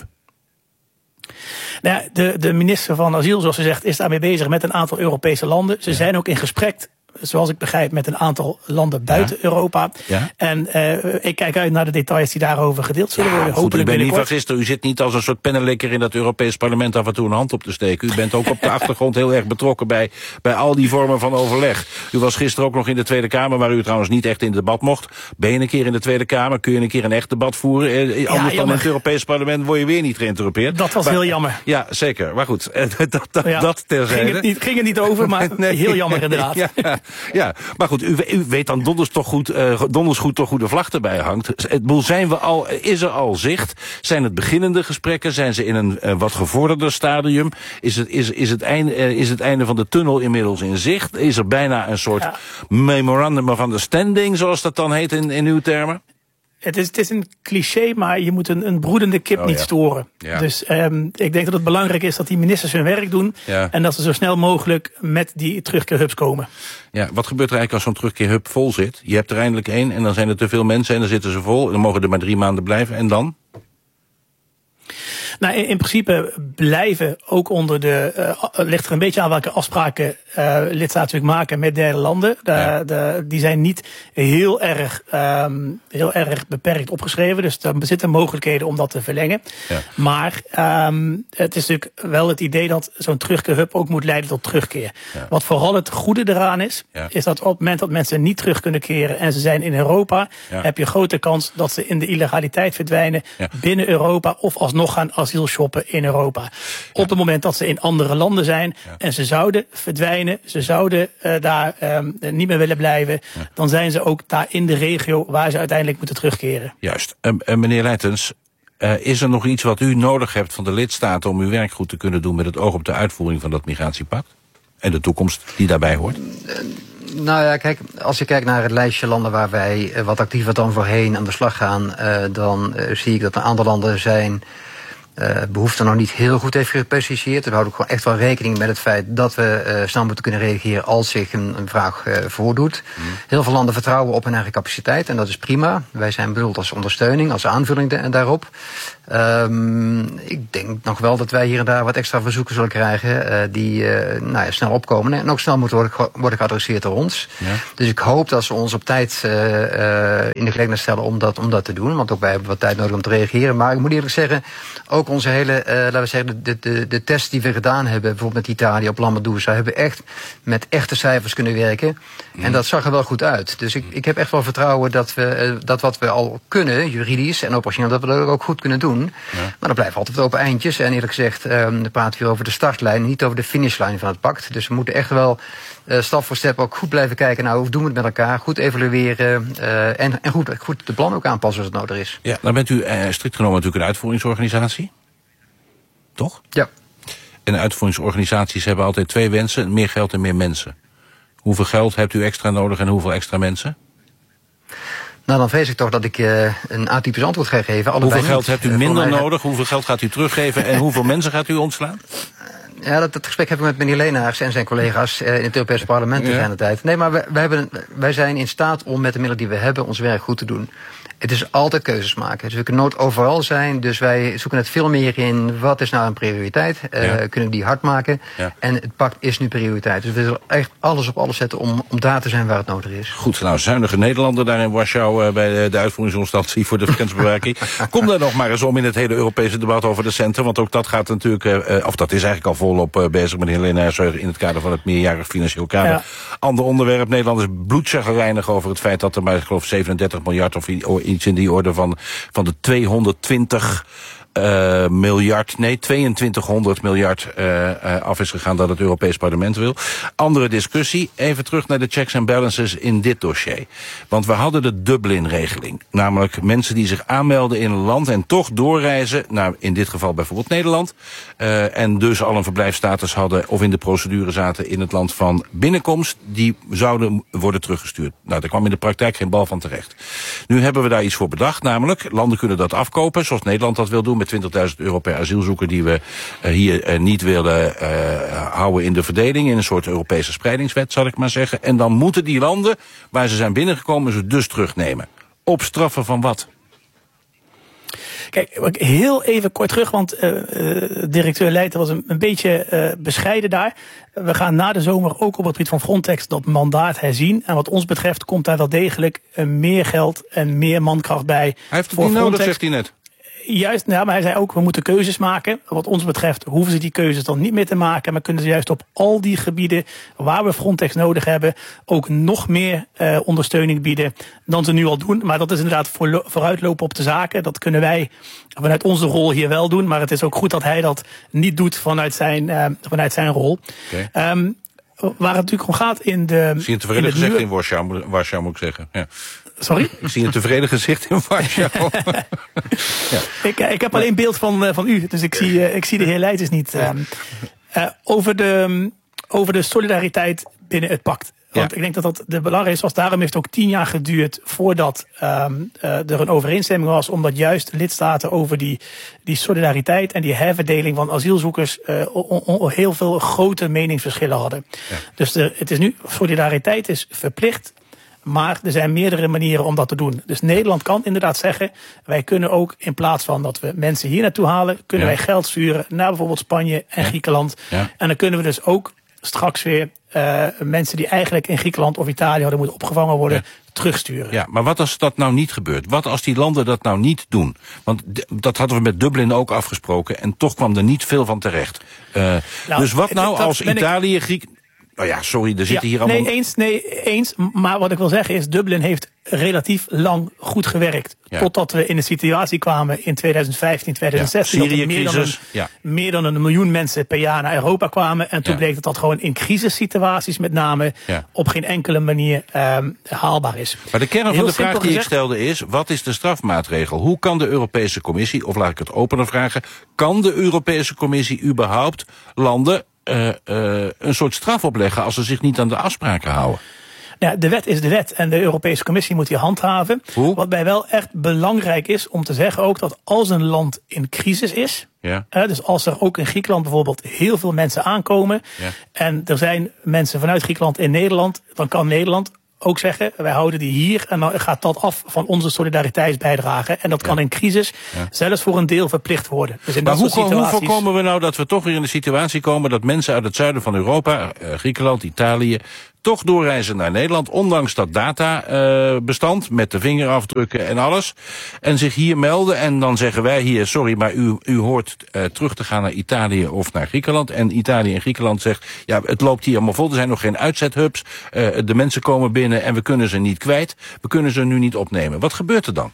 Nou ja, de, de minister van Asiel, zoals ze zegt, is daarmee bezig met een aantal Europese landen. Ze ja. zijn ook in gesprek, zoals ik begrijp, met een aantal landen buiten ja. Europa. Ja. En uh, ik kijk uit naar de details die daarover gedeeld zullen ja, worden. Goed, hopelijk u bent niet van binnenkort. gisteren. U zit niet als een soort pennenlikker in dat Europees parlement af en toe een hand op te steken. U bent ook op de achtergrond heel erg betrokken bij, bij al die vormen van overleg. U was gisteren ook nog in de Tweede Kamer, waar u trouwens niet echt in het debat mocht. Ben je een keer in de Tweede Kamer, kun je een keer een echt debat voeren. Eh, ja, anders dan in het Europees parlement word je weer niet geïnterrumpeerd. Dat was maar, heel jammer. Ja, zeker. Maar goed, dat, dat, ja, dat terzijde. Ging het, niet, ging het niet over, maar nee, heel jammer inderdaad. Ja, ja. Maar goed, u, u weet dan donders toch goed, uh, donders goed toch hoe de vlag erbij hangt. Het boel zijn we al, is er al zicht? Zijn het beginnende gesprekken? Zijn ze in een uh, wat gevorderder stadium? Is het, is, is, het einde, uh, is het einde van de tunnel inmiddels in zicht? Is er bijna een soort ja. memorandum of understanding, zoals dat dan heet in, in uw termen? Het is, het is een cliché, maar je moet een, een broedende kip oh, niet ja. storen. Ja. Dus um, ik denk dat het belangrijk is dat die ministers hun werk doen. Ja. En dat ze zo snel mogelijk met die terugkeerhubs komen. Ja, wat gebeurt er eigenlijk als zo'n terugkeerhub vol zit? Je hebt er eindelijk één en dan zijn er te veel mensen en dan zitten ze vol. En dan mogen er maar drie maanden blijven en dan? Nou, in, in principe blijven ook onder de, uh, ligt er een beetje aan welke afspraken uh, lidstaten natuurlijk maken met derde landen. De, ja. de, die zijn niet heel erg, um, heel erg beperkt opgeschreven, dus er zitten mogelijkheden om dat te verlengen. Ja. Maar um, het is natuurlijk wel het idee dat zo'n terugkeerhub ook moet leiden tot terugkeer. Ja. Wat vooral het goede eraan is, ja. is dat op het moment dat mensen niet terug kunnen keren en ze zijn in Europa, ja. heb je grote kans dat ze in de illegaliteit verdwijnen ja. binnen Europa of alsnog gaan asiel shoppen in Europa. Ja. Op het moment dat ze in andere landen zijn ja. en ze zouden verdwijnen, ze zouden uh, daar um, niet meer willen blijven, ja. dan zijn ze ook daar in de regio waar ze uiteindelijk moeten terugkeren. Juist. Uh, uh, meneer Leijtens, Uh, is er nog iets wat u nodig hebt van de lidstaten om uw werk goed te kunnen doen met het oog op de uitvoering van dat migratiepact? En de toekomst die daarbij hoort? Nou ja, kijk, als je kijkt naar het lijstje landen waar wij uh, wat actiever dan voorheen aan de slag gaan, uh, dan uh, zie ik dat een aantal landen zijn Uh, behoefte nog niet heel goed heeft gepreciseerd. We houden ook gewoon echt wel rekening met het feit dat we uh, snel moeten kunnen reageren als zich een, een vraag uh, voordoet. Mm. Heel veel landen vertrouwen op hun eigen capaciteit en dat is prima. Wij zijn bedoeld als ondersteuning, als aanvulling de, daarop. Um, ik denk nog wel dat wij hier en daar wat extra verzoeken zullen krijgen uh, die uh, nou ja, snel opkomen en ook snel moeten worden, worden geadresseerd door ons. Ja. Dus ik hoop dat ze ons op tijd uh, uh, in de gelegenheid stellen om dat, om dat te doen. Want ook wij hebben wat tijd nodig om te reageren. Maar ik moet eerlijk zeggen, ook onze hele, uh, laten we zeggen, de, de, de tests die we gedaan hebben, bijvoorbeeld met Italië op Lampedusa, hebben echt met echte cijfers kunnen werken. Mm. En dat zag er wel goed uit. Dus ik, ik heb echt wel vertrouwen dat we uh, dat wat we al kunnen, juridisch en operationeel, dat we dat ook goed kunnen doen. Ja. Maar er blijven altijd open eindjes. En eerlijk gezegd, um, we praten hier over de startlijn, niet over de finishlijn van het pact. Dus we moeten echt wel uh, stap voor stap ook goed blijven kijken naar hoe doen we het met elkaar, goed evalueren uh, en, en goed, goed de plan ook aanpassen als het nodig is. Ja, dan bent u uh, strikt genomen natuurlijk een uitvoeringsorganisatie. Toch? Ja. En uitvoeringsorganisaties hebben altijd twee wensen, meer geld en meer mensen. Hoeveel geld hebt u extra nodig en hoeveel extra mensen? Nou, dan vrees ik toch dat ik uh, een atypisch antwoord ga geven. Allebei hoeveel geld niet. hebt u minder uh, nodig? Hoeveel geld gaat u teruggeven? En hoeveel mensen gaat u ontslaan? Ja, dat, dat gesprek heb ik met meneer Leenaars en zijn collega's uh, in het Europese parlement ja. de tijd. Nee, maar wij, wij, hebben, wij zijn in staat om met de middelen die we hebben ons werk goed te doen. Het is altijd keuzes maken. Dus we kunnen nooit overal zijn. Dus wij zoeken het veel meer in wat is nou een prioriteit. Uh, ja. Kunnen we die hard maken. Ja. En het pact is nu prioriteit. Dus we zullen echt alles op alles zetten om, om daar te zijn waar het nodig is. Goed, nou zuinige Nederlander daar in Warschau uh, bij de, de uitvoeringsinstantie voor de grensbewaking. Kom daar nog maar eens om in het hele Europese debat over de centen. Want ook dat gaat natuurlijk, uh, of dat is eigenlijk al volop uh, bezig met de heer Leenaars in het kader van het meerjarig financieel kader. Ja. Ander onderwerp, Nederland is bloedchagrijnig over het feit dat er maar, ik geloof, zevenendertig miljard of iets in die orde van, van de tweehonderdtwintig Uh, miljard, nee, tweeëntwintighonderd miljard uh, uh, af is gegaan dat het Europees Parlement wil. Andere discussie, even terug naar de checks and balances in dit dossier. Want we hadden de Dublin-regeling. Namelijk mensen die zich aanmelden in een land en toch doorreizen, nou in dit geval bijvoorbeeld Nederland, uh, en dus al een verblijfsstatus hadden of in de procedure zaten in het land van binnenkomst, die zouden worden teruggestuurd. Nou, daar kwam in de praktijk geen bal van terecht. Nu hebben we daar iets voor bedacht, namelijk landen kunnen dat afkopen, zoals Nederland dat wil doen, met twintigduizend euro per asielzoeker die we uh, hier uh, niet willen uh, houden in de verdeling, in een soort Europese spreidingswet, zal ik maar zeggen. En dan moeten die landen waar ze zijn binnengekomen ze dus terugnemen. Op straffen van wat? Kijk, heel even kort terug, want uh, uh, directeur Leijten was een, een beetje uh, bescheiden daar. We gaan na de zomer ook op het gebied van Frontex dat mandaat herzien. En wat ons betreft komt daar wel degelijk uh, meer geld en meer mankracht bij. Hij heeft het niet nodig, zegt hij net. Juist, nou, maar hij zei ook, we moeten keuzes maken. Wat ons betreft hoeven ze die keuzes dan niet meer te maken. Maar kunnen ze juist op al die gebieden waar we Frontex nodig hebben ook nog meer uh, ondersteuning bieden dan ze nu al doen. Maar dat is inderdaad voor, vooruitlopen op de zaken. Dat kunnen wij vanuit onze rol hier wel doen. Maar het is ook goed dat hij dat niet doet vanuit zijn, uh, vanuit zijn rol. Okay. Um, waar het natuurlijk om gaat in de... Zie je een tevreden gezicht nieuwe... in Warschau, Warschau, moet ik zeggen. Ja. Sorry? Ik zie een tevreden gezicht in Warschau. ja. ik, ik heb alleen beeld van, uh, van u, dus ik zie, uh, ik zie de heer Leijtens niet. Uh, uh, over, de, over de solidariteit binnen het pact. Want ja. ik denk dat dat de belangrijkste was. Daarom heeft het ook tien jaar geduurd voordat um, uh, er een overeenstemming was. Omdat juist lidstaten over die, die solidariteit en die herverdeling van asielzoekers uh, on, on, heel veel grote meningsverschillen hadden. Ja. Dus de, het is nu, solidariteit is verplicht. Maar er zijn meerdere manieren om dat te doen. Dus Nederland kan inderdaad zeggen, wij kunnen ook in plaats van dat we mensen hier naartoe halen, kunnen ja. wij geld sturen naar bijvoorbeeld Spanje en ja. Griekenland. Ja. En dan kunnen we dus ook straks weer uh, mensen die eigenlijk in Griekenland of Italië hadden moeten opgevangen worden, ja. terugsturen. Ja, maar wat als dat nou niet gebeurt? Wat als die landen dat nou niet doen? Want d- dat hadden we met Dublin ook afgesproken en toch kwam er niet veel van terecht. Uh, nou, dus wat nou als Italië, Griek... Nou ja, sorry, er zitten ja, hier allemaal... Nee, eens, nee, eens. Maar wat ik wil zeggen is, Dublin heeft relatief lang goed gewerkt. Ja. Totdat we in een situatie kwamen in twintig vijftien, twintig zestien... Ja. dat er meer dan, een, ja. meer dan een miljoen mensen per jaar naar Europa kwamen. En toen ja. bleek dat dat gewoon in crisissituaties met name... Ja. op geen enkele manier um, haalbaar is. Maar de kern van Heel de vraag die gezegd, ik stelde is... wat is de strafmaatregel? Hoe kan de Europese Commissie, of laat ik het opener vragen... kan de Europese Commissie überhaupt landen... Uh, uh, een soort straf opleggen als ze zich niet aan de afspraken houden? Ja, de wet is de wet en de Europese Commissie moet die handhaven. Hoe? Wat bij wel echt belangrijk is om te zeggen ook dat als een land in crisis is... Ja. Uh, dus als er ook in Griekenland bijvoorbeeld heel veel mensen aankomen... Ja. en er zijn mensen vanuit Griekenland in Nederland... dan kan Nederland ook zeggen, wij houden die hier... en dan gaat dat af van onze solidariteitsbijdrage. En dat kan ja. in crisis ja. zelfs voor een deel verplicht worden. Dus in maar dat hoe, soort situaties... hoe voorkomen we nou dat we toch weer in de situatie komen... dat mensen uit het zuiden van Europa, uh, Griekenland, Italië... toch doorreizen naar Nederland, ondanks dat databestand... Uh, met de vingerafdrukken en alles... en zich hier melden en dan zeggen wij hier... sorry, maar u, u hoort uh, terug te gaan naar Italië of naar Griekenland... en Italië en Griekenland zegt... ja, het loopt hier allemaal vol, er zijn nog geen uitzethubs... Uh, de mensen komen binnen en we kunnen ze niet kwijt... we kunnen ze nu niet opnemen. Wat gebeurt er dan?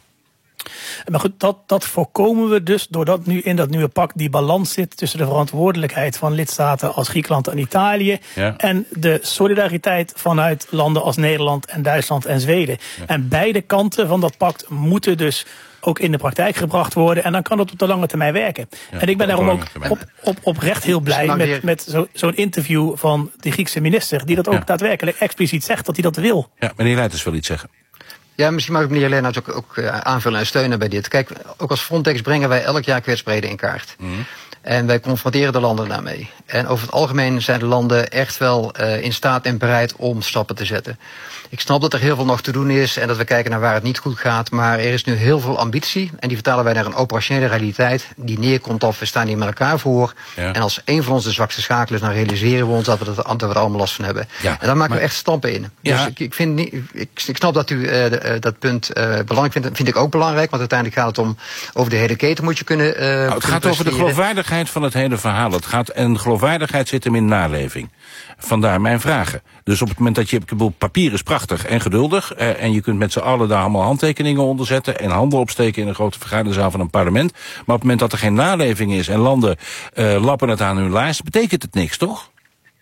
Maar goed, dat, dat voorkomen we dus doordat nu in dat nieuwe pact die balans zit tussen de verantwoordelijkheid van lidstaten als Griekenland en Italië ja. en de solidariteit vanuit landen als Nederland en Duitsland en Zweden. Ja. En beide kanten van dat pact moeten dus ook in de praktijk gebracht worden. En dan kan het op de lange termijn werken. Ja, en ik ben daarom ook op, op, oprecht heel blij met, met zo, zo'n interview van de Griekse minister, die dat ook ja. daadwerkelijk expliciet zegt dat hij dat wil. Ja, meneer Leijtens wil iets zeggen. Ja, misschien mag ik meneer Leenaerts ook, ook aanvullen en steunen bij dit. Kijk, ook als Frontex brengen wij elk jaar kwetsbaarheden in kaart. Mm. En wij confronteren de landen daarmee. En over het algemeen zijn de landen echt wel uh, in staat en bereid om stappen te zetten. Ik snap dat er heel veel nog te doen is en dat we kijken naar waar het niet goed gaat. Maar er is nu heel veel ambitie en die vertalen wij naar een operationele realiteit. Die neerkomt op, we staan hier met elkaar voor. Ja. En als een van ons de zwakste schakel is, dan realiseren we ons dat we, dat, dat we er allemaal last van hebben. Ja, en daar maken maar, we echt stappen in. Ja. Dus ik, ik, vind niet, ik, ik snap dat u uh, de, uh, dat punt uh, belangrijk vindt. Dat vind ik ook belangrijk, want uiteindelijk gaat het om over de hele keten moet je kunnen uh, nou, Het gaat over de geloofwaardigheid van het hele verhaal. Het gaat, en geloofwaardigheid zit hem in naleving. Vandaar mijn vragen. Dus op het moment dat je... papier is prachtig en geduldig... Eh, en je kunt met z'n allen daar allemaal handtekeningen onder zetten... en handen opsteken in een grote vergaderzaal van een parlement. Maar op het moment dat er geen naleving is... en landen uh, lappen het aan hun laars... betekent het niks, toch?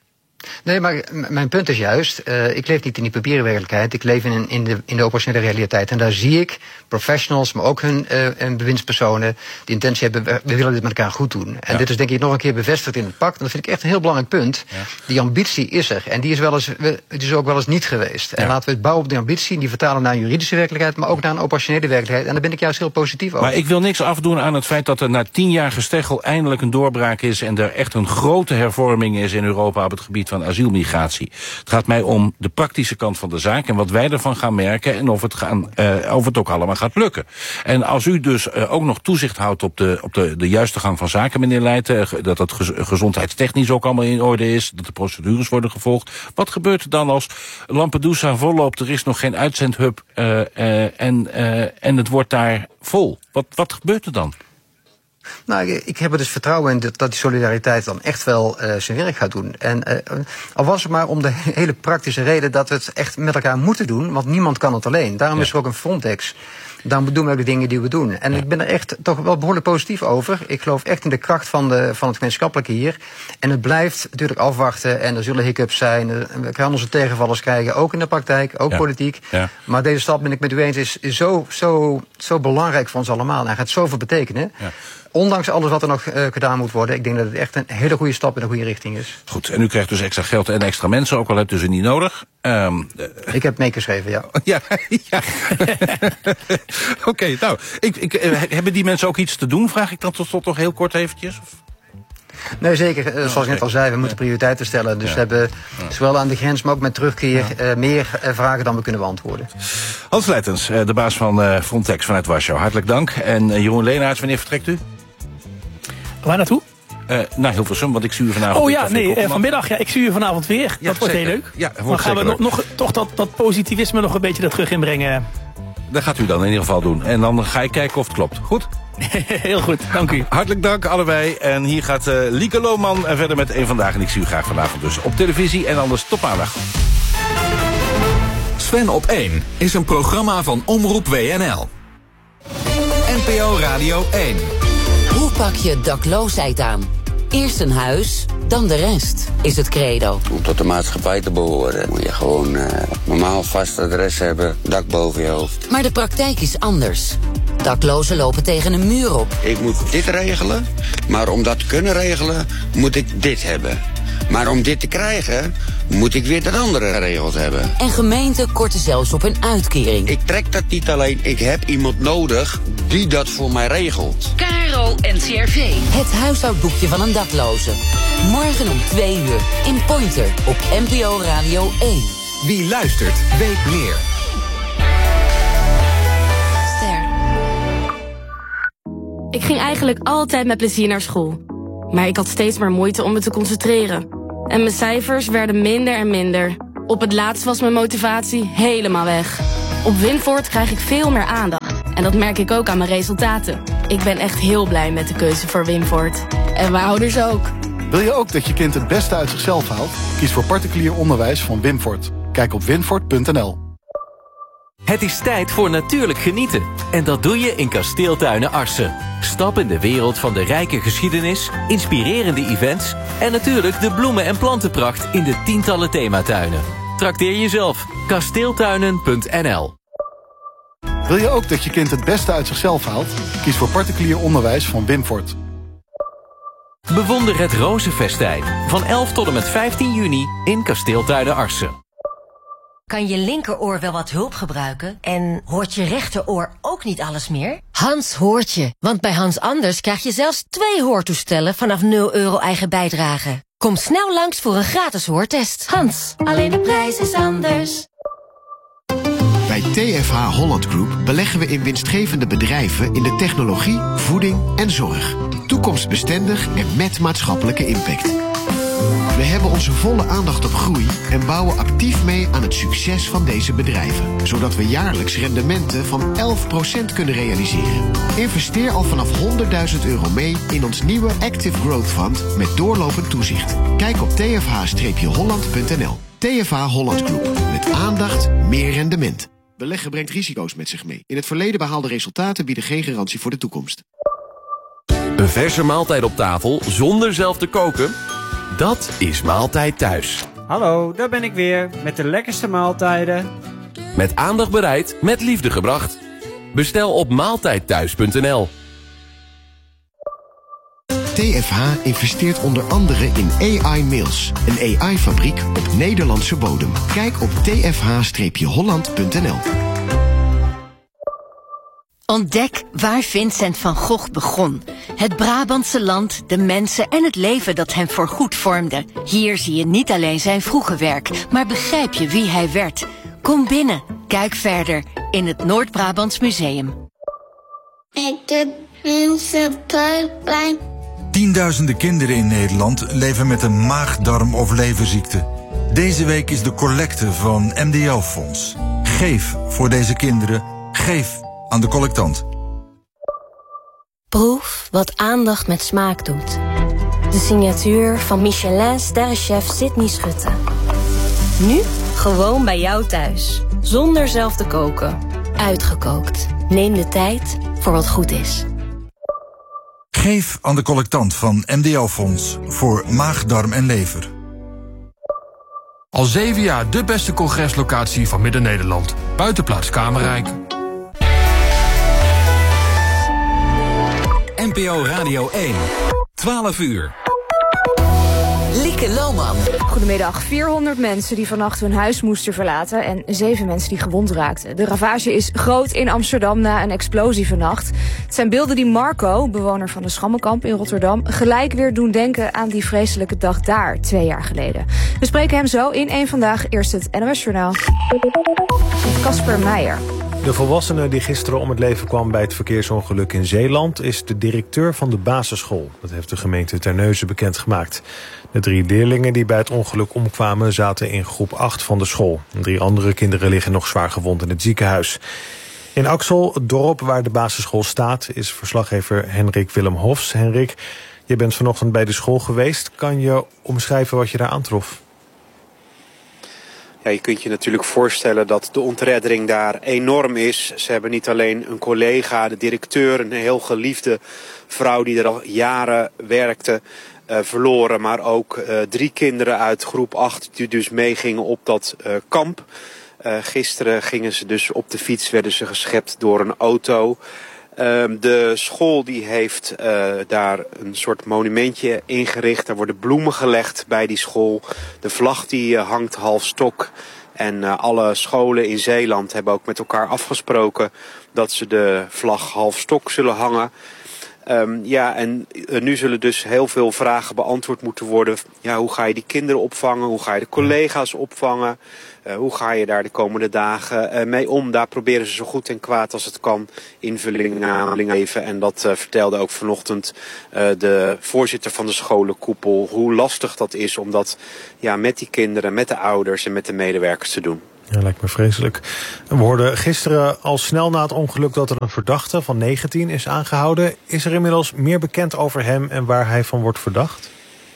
Nee, maar mijn punt is juist, uh, ik leef niet in die papieren werkelijkheid. Ik leef in, in, de, in de operationele realiteit. En daar zie ik professionals, maar ook hun uh, bewindspersonen... die intentie hebben, we, we willen dit met elkaar goed doen. En ja. dit is denk ik nog een keer bevestigd in het pact. En dat vind ik echt een heel belangrijk punt. Ja. Die ambitie is er. En die is, wel eens, het is ook wel eens niet geweest. Ja. En laten we het bouwen op die ambitie... en die vertalen naar een juridische werkelijkheid... maar ook naar een operationele werkelijkheid. En daar ben ik juist heel positief over. Maar ik wil niks afdoen aan het feit dat er na tien jaar gesteggel... eindelijk een doorbraak is... en er echt een grote hervorming is in Europa... op het gebied van asielmigratie. Het gaat mij om de praktische kant van de zaak... en wat wij ervan gaan merken en of het, gaan, uh, of het ook allemaal gaat lukken. En als u dus uh, ook nog toezicht houdt op, de, op de, de juiste gang van zaken, meneer Leijten... dat het gez, gezondheidstechnisch ook allemaal in orde is... dat de procedures worden gevolgd... wat gebeurt er dan als Lampedusa volloopt... er is nog geen uitzendhub uh, uh, en, uh, en het wordt daar vol? Wat, wat gebeurt er dan? Nou, ik heb er dus vertrouwen in dat die solidariteit dan echt wel uh, zijn werk gaat doen. En uh, al was het maar om de hele praktische reden dat we het echt met elkaar moeten doen, want niemand kan het alleen. Daarom ja. is er ook een Frontex. Daarom doen we ook de dingen die we doen. En ja. ik ben er echt toch wel behoorlijk positief over. Ik geloof echt in de kracht van, de, van het gemeenschappelijke hier. En het blijft natuurlijk afwachten. En er zullen hiccups zijn. We gaan onze tegenvallers krijgen. Ook in de praktijk, ook ja. politiek. Ja. Maar deze stap, ben ik met u eens, is, is zo, zo, zo belangrijk voor ons allemaal. En hij gaat zoveel betekenen. Ja. Ondanks alles wat er nog uh, gedaan moet worden. Ik denk dat het echt een hele goede stap in de goede richting is. Goed, en u krijgt dus extra geld en extra mensen. Ook al hebt u ze niet nodig. Um, uh, ik heb meegeschreven, ja. ja, ja. Oké, okay, nou, ik, ik, uh, hebben die mensen ook iets te doen? Vraag ik dan tot, tot nog heel kort eventjes? Of? Nee, zeker. Uh, zoals oh, okay. ik net al zei, we moeten prioriteiten stellen. Dus ja. we hebben ja. zowel aan de grens, maar ook met terugkeer... Ja. Uh, meer uh, vragen dan we kunnen beantwoorden. Hans Leijtens, uh, de baas van uh, Frontex vanuit Warschau. Hartelijk dank. En uh, Jeroen Leenaerts, wanneer vertrekt u? Waar naartoe? Uh, naar Hilversum, want ik zie u vanavond. Oh ja, nee, uh, vanmiddag. Ja, ik zie u vanavond weer. Ja, dat wordt zeker. Heel leuk. Ja, dan gaan we nog, nog, toch dat, dat positivisme nog een beetje er terug inbrengen. Dat gaat u dan in ieder geval doen. En dan ga ik kijken of het klopt. Goed? Heel goed, dank u. Hartelijk dank allebei. En hier gaat uh, Lieke Lohman en verder met Eén Vandaag. En ik zie u graag vanavond dus op televisie en anders tot maandag. Sven op één is een programma van Omroep W N L. N P O Radio één. Hoe pak je dakloosheid aan? Eerst een huis, dan de rest, is het credo. Om tot de maatschappij te behoren moet je gewoon uh, normaal vast adres hebben, dak boven je hoofd. Maar de praktijk is anders. Daklozen lopen tegen een muur op. Ik moet dit regelen, maar om dat te kunnen regelen moet ik dit hebben. Maar om dit te krijgen moet ik weer dat andere geregeld hebben. En gemeenten korten zelfs op een uitkering. Ik trek dat niet alleen, ik heb iemand nodig die dat voor mij regelt. K R O N C R V. Het huishoudboekje van een dakloze. Morgen om twee uur in Pointer op N P O Radio één. Wie luistert, weet meer. Ik ging eigenlijk altijd met plezier naar school. Maar ik had steeds maar moeite om me te concentreren. En mijn cijfers werden minder en minder. Op het laatst was mijn motivatie helemaal weg. Op Winvoort krijg ik veel meer aandacht. En dat merk ik ook aan mijn resultaten. Ik ben echt heel blij met de keuze voor Winvoort. En mijn ouders ook. Wil je ook dat je kind het beste uit zichzelf haalt? Kies voor particulier onderwijs van Winvoort. Kijk op winvoort punt n l. Het is tijd voor natuurlijk genieten. En dat doe je in Kasteeltuinen Arsen. Stap in de wereld van de rijke geschiedenis, inspirerende events en natuurlijk de bloemen- en plantenpracht in de tientallen thematuinen. Trakteer jezelf. kasteeltuinen punt n l. Wil je ook dat je kind het beste uit zichzelf haalt? Kies voor particulier onderwijs van Winvoort. Bewonder het Rozenfestijn van elf tot en met vijftien juni in Kasteeltuinen Arsen. Kan je linkeroor wel wat hulp gebruiken? En hoort je rechteroor ook niet alles meer? Hans hoort je, want bij Hans Anders krijg je zelfs twee hoortoestellen vanaf nul euro eigen bijdrage. Kom snel langs voor een gratis hoortest. Hans, alleen de prijs is anders. Bij T F H Holland Group beleggen we in winstgevende bedrijven in de technologie, voeding en zorg. Toekomstbestendig en met maatschappelijke impact. We hebben onze volle aandacht op groei en bouwen actief mee aan het succes van deze bedrijven. Zodat we jaarlijks rendementen van elf procent kunnen realiseren. Investeer al vanaf honderdduizend euro mee in ons nieuwe Active Growth Fund met doorlopend toezicht. Kijk op t f h holland punt n l. T F H Holland Group. Met aandacht, meer rendement. Beleggen brengt risico's met zich mee. In het verleden behaalde resultaten bieden geen garantie voor de toekomst. Een verse maaltijd op tafel zonder zelf te koken? Dat is Maaltijd Thuis. Hallo, daar ben ik weer met de lekkerste maaltijden. Met aandacht bereid, met liefde gebracht. Bestel op maaltijdthuis punt n l. T F H investeert onder andere in A I Mills, een A I-fabriek op Nederlandse bodem. Kijk op t f h holland punt n l. Ontdek waar Vincent van Gogh begon. Het Brabantse land, de mensen en het leven dat hem voorgoed vormde. Hier zie je niet alleen zijn vroege werk, maar begrijp je wie hij werd. Kom binnen, kijk verder in het Noord-Brabants Museum. Ik doe Vincent Plein. Tienduizenden kinderen in Nederland leven met een maag, darm of leverziekte. Deze week is de collecte van M D O-fonds. Geef voor deze kinderen. Geef aan de collectant. Proef wat aandacht met smaak doet. De signatuur van Michelin-sterrenchef Sydney Schutte. Nu gewoon bij jou thuis. Zonder zelf te koken. Uitgekookt. Neem de tijd voor wat goed is. Geef aan de collectant van M D O-fonds voor maag, darm en lever. Al zeven jaar de beste congreslocatie van Midden-Nederland. Buitenplaats Kamerrijk. N P O Radio één. twaalf uur. Lieke Lohman. Goedemiddag. vierhonderd mensen die vannacht hun huis moesten verlaten en zeven mensen die gewond raakten. De ravage is groot in Amsterdam na een explosie vannacht. Het zijn beelden die Marco, bewoner van de Schammenkamp in Rotterdam, gelijk weer doen denken aan die vreselijke dag daar, twee jaar geleden. We spreken hem zo in één Vandaag. Eerst het N O S-journaal. Casper Meijer. De volwassene die gisteren om het leven kwam bij het verkeersongeluk in Zeeland is de directeur van de basisschool. Dat heeft de gemeente Terneuzen bekendgemaakt. De drie leerlingen die bij het ongeluk omkwamen zaten in groep acht van de school. Drie andere kinderen liggen nog zwaar gewond in het ziekenhuis. In Axel, het dorp waar de basisschool staat, is verslaggever Henrik Willem Hofs. Henrik, je bent vanochtend bij de school geweest. Kan je omschrijven wat je daar aantrof? Ja, je kunt je natuurlijk voorstellen dat de ontreddering daar enorm is. Ze hebben niet alleen een collega, de directeur, een heel geliefde vrouw die er al jaren werkte, uh, verloren. Maar ook uh, drie kinderen uit groep acht die dus meegingen op dat uh, kamp. Uh, gisteren gingen ze dus op de fiets, werden ze geschept door een auto. Uh, de school die heeft uh, daar een soort monumentje ingericht. Daar worden bloemen gelegd bij die school. De vlag die uh, hangt half stok. En uh, alle scholen in Zeeland hebben ook met elkaar afgesproken dat ze de vlag half stok zullen hangen. Um, ja, en uh, nu zullen dus heel veel vragen beantwoord moeten worden. Ja, hoe ga je die kinderen opvangen? Hoe ga je de collega's opvangen? Uh, hoe ga je daar de komende dagen uh, mee om? Daar proberen ze zo goed en kwaad als het kan invulling aan te geven. En dat uh, vertelde ook vanochtend uh, de voorzitter van de scholenkoepel. Hoe lastig dat is om dat ja, met die kinderen, met de ouders en met de medewerkers te doen. Ja, lijkt me vreselijk. We hoorden gisteren al snel na het ongeluk dat er een verdachte van negentien is aangehouden. Is er inmiddels meer bekend over hem en waar hij van wordt verdacht?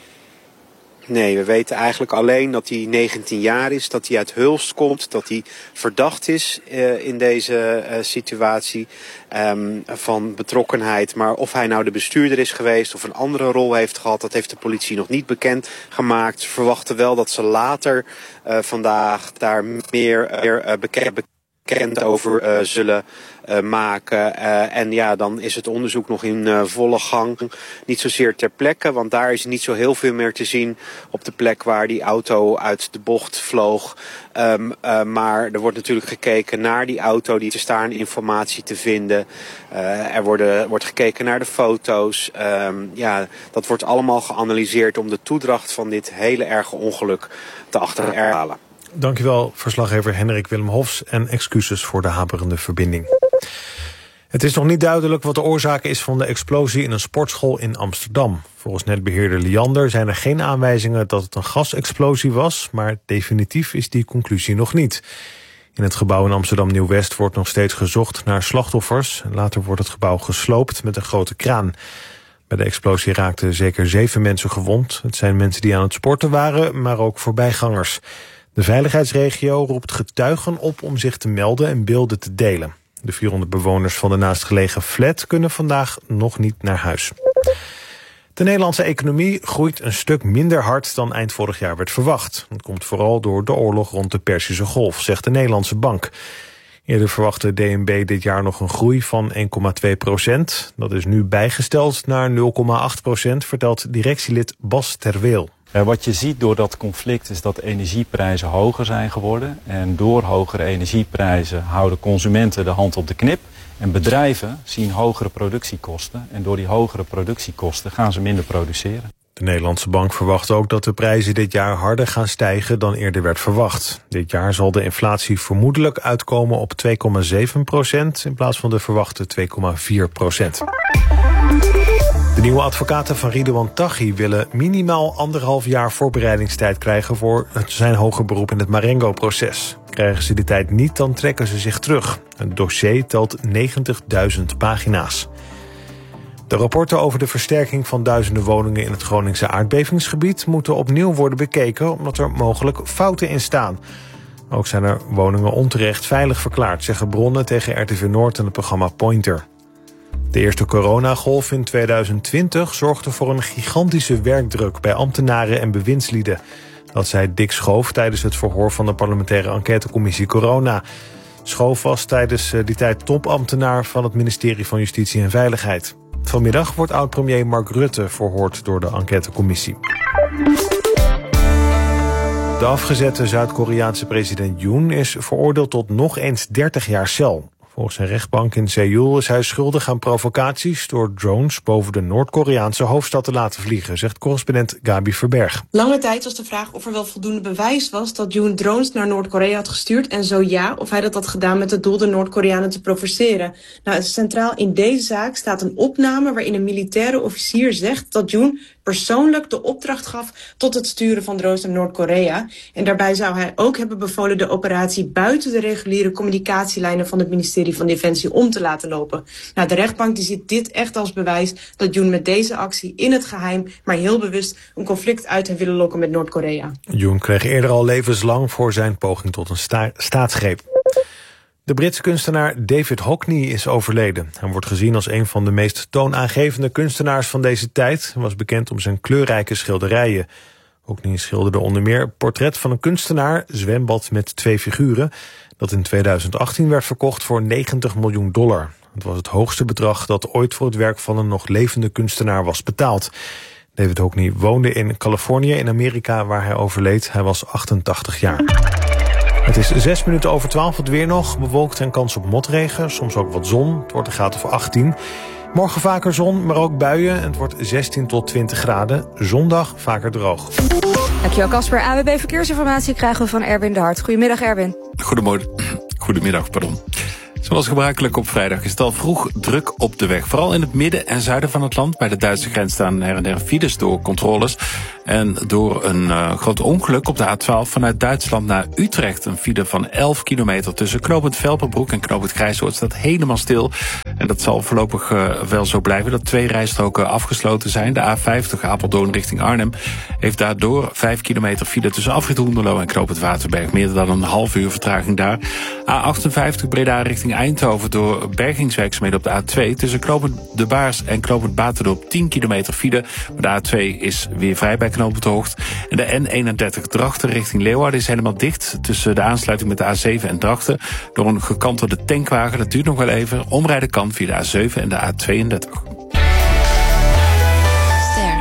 Nee, we weten eigenlijk alleen dat hij negentien jaar is, dat hij uit Hulst komt, dat hij verdacht is uh, in deze uh, situatie um, van betrokkenheid. Maar of hij nou de bestuurder is geweest of een andere rol heeft gehad, dat heeft de politie nog niet bekend gemaakt. Ze verwachten wel dat ze later uh, vandaag daar meer, meer uh, bekend, bekend over uh, zullen uh, maken. Uh, en ja, dan is het onderzoek nog in uh, volle gang. Niet zozeer ter plekke, want daar is niet zo heel veel meer te zien op de plek waar die auto uit de bocht vloog. Um, uh, maar er wordt natuurlijk gekeken naar die auto, die is daar informatie te vinden. Uh, er worden, wordt gekeken naar de foto's. Um, ja, dat wordt allemaal geanalyseerd om de toedracht van dit hele erge ongeluk te achterhalen. Dankjewel, verslaggever Henrik Willem Hofs, en excuses voor de haperende verbinding. Het is nog niet duidelijk wat de oorzaak is van de explosie in een sportschool in Amsterdam. Volgens netbeheerder Liander zijn er geen aanwijzingen dat het een gasexplosie was, maar definitief is die conclusie nog niet. In het gebouw in Amsterdam Nieuw-West wordt nog steeds gezocht naar slachtoffers. Later wordt het gebouw gesloopt met een grote kraan. Bij de explosie raakten zeker zeven mensen gewond. Het zijn mensen die aan het sporten waren, maar ook voorbijgangers. De veiligheidsregio roept getuigen op om zich te melden en beelden te delen. De vierhonderd bewoners van de naastgelegen flat kunnen vandaag nog niet naar huis. De Nederlandse economie groeit een stuk minder hard dan eind vorig jaar werd verwacht. Dat komt vooral door de oorlog rond de Perzische Golf, zegt de Nederlandse Bank. Eerder verwachtte D N B dit jaar nog een groei van één komma twee procent. Dat is nu bijgesteld naar nul komma acht procent, vertelt directielid Bas Terweel. Uh, wat je ziet door dat conflict is dat energieprijzen hoger zijn geworden. En door hogere energieprijzen houden consumenten de hand op de knip. En bedrijven zien hogere productiekosten. En door die hogere productiekosten gaan ze minder produceren. De Nederlandse Bank verwacht ook dat de prijzen dit jaar harder gaan stijgen dan eerder werd verwacht. Dit jaar zal de inflatie vermoedelijk uitkomen op twee komma zeven procent in plaats van de verwachte twee komma vier procent. De nieuwe advocaten van Ridouan Taghi willen minimaal anderhalf jaar voorbereidingstijd krijgen voor zijn hoger beroep in het Marengo-proces. Krijgen ze die tijd niet, dan trekken ze zich terug. Het dossier telt negentigduizend pagina's. De rapporten over de versterking van duizenden woningen in het Groningse aardbevingsgebied moeten opnieuw worden bekeken omdat er mogelijk fouten in staan. Ook zijn er woningen onterecht veilig verklaard, zeggen bronnen tegen R T V Noord en het programma Pointer. De eerste coronagolf in tweeduizend twintig zorgde voor een gigantische werkdruk bij ambtenaren en bewindslieden. Dat zei Dick Schoof tijdens het verhoor van de parlementaire enquêtecommissie Corona. Schoof was tijdens die tijd topambtenaar van het ministerie van Justitie en Veiligheid. Vanmiddag wordt oud-premier Mark Rutte verhoord door de enquêtecommissie. De afgezette Zuid-Koreaanse president Yoon is veroordeeld tot nog eens dertig jaar cel. Volgens een rechtbank in Seoul is hij schuldig aan provocaties door drones boven de Noord-Koreaanse hoofdstad te laten vliegen, zegt correspondent Gabi Verberg. Lange tijd was de vraag of er wel voldoende bewijs was dat Yoon drones naar Noord-Korea had gestuurd en zo ja, of hij dat had gedaan met het doel de Noord-Koreanen te provoceren. Nou, centraal in deze zaak staat een opname waarin een militaire officier zegt dat Yoon persoonlijk de opdracht gaf tot het sturen van drones naar Noord-Korea. En daarbij zou hij ook hebben bevolen de operatie buiten de reguliere communicatielijnen van het ministerie ministerie van Defensie om te laten lopen. Nou, de rechtbank die ziet dit echt als bewijs dat Yoon met deze actie in het geheim, maar heel bewust, een conflict uit heeft willen lokken met Noord-Korea. Yoon kreeg eerder al levenslang voor zijn poging tot een sta- staatsgreep. De Britse kunstenaar David Hockney is overleden. Hij wordt gezien als een van de meest toonaangevende kunstenaars van deze tijd. Hij was bekend om zijn kleurrijke schilderijen. Hockney schilderde onder meer Portret van een kunstenaar, Zwembad met twee figuren, dat in tweeduizend achttien werd verkocht voor negentig miljoen dollar. Het was het hoogste bedrag dat ooit voor het werk van een nog levende kunstenaar was betaald. David Hockney woonde in Californië in Amerika, waar hij overleed. Hij was achtentachtig jaar. Het is zes minuten over twaalf, het weer nog. Bewolkt en kans op motregen, soms ook wat zon. Het wordt een graad of achttien. Morgen vaker zon, maar ook buien. En het wordt zestien tot twintig graden. Zondag vaker droog. Dankjewel Casper. A W B Verkeersinformatie krijgen we van Erwin de Hart. Goedemiddag Erwin. Goedemorgen. Goedemiddag, pardon. Zoals gebruikelijk op vrijdag is het al vroeg druk op de weg. Vooral in het midden en zuiden van het land. Bij de Duitse grens staan her en der files door controles. En door een uh, groot ongeluk op de A twaalf vanuit Duitsland naar Utrecht. Een file van elf kilometer tussen knooppunt Velperbroek en knooppunt Grijsoord staat helemaal stil. En dat zal voorlopig uh, wel zo blijven, dat twee rijstroken afgesloten zijn. De A vijftig Apeldoorn richting Arnhem heeft daardoor vijf kilometer file tussen Afrit Hoenderloo en knooppunt Waterberg. Meer dan een half uur vertraging daar. A achtenvijftig Breda richting Eindhoven door bergingswerkzaamheden op de A twee. Tussen knooppunt De Baars en knooppunt Baterdorp tien kilometer file. Maar de A twee is weer vrij bij knooppunt Hoogt. En de N eenendertig Drachten richting Leeuwarden is helemaal dicht tussen de aansluiting met de A zeven en Drachten door een gekantelde tankwagen. Dat duurt nog wel even. Omrijden kan via de A zeven en de A tweeëndertig. Ster.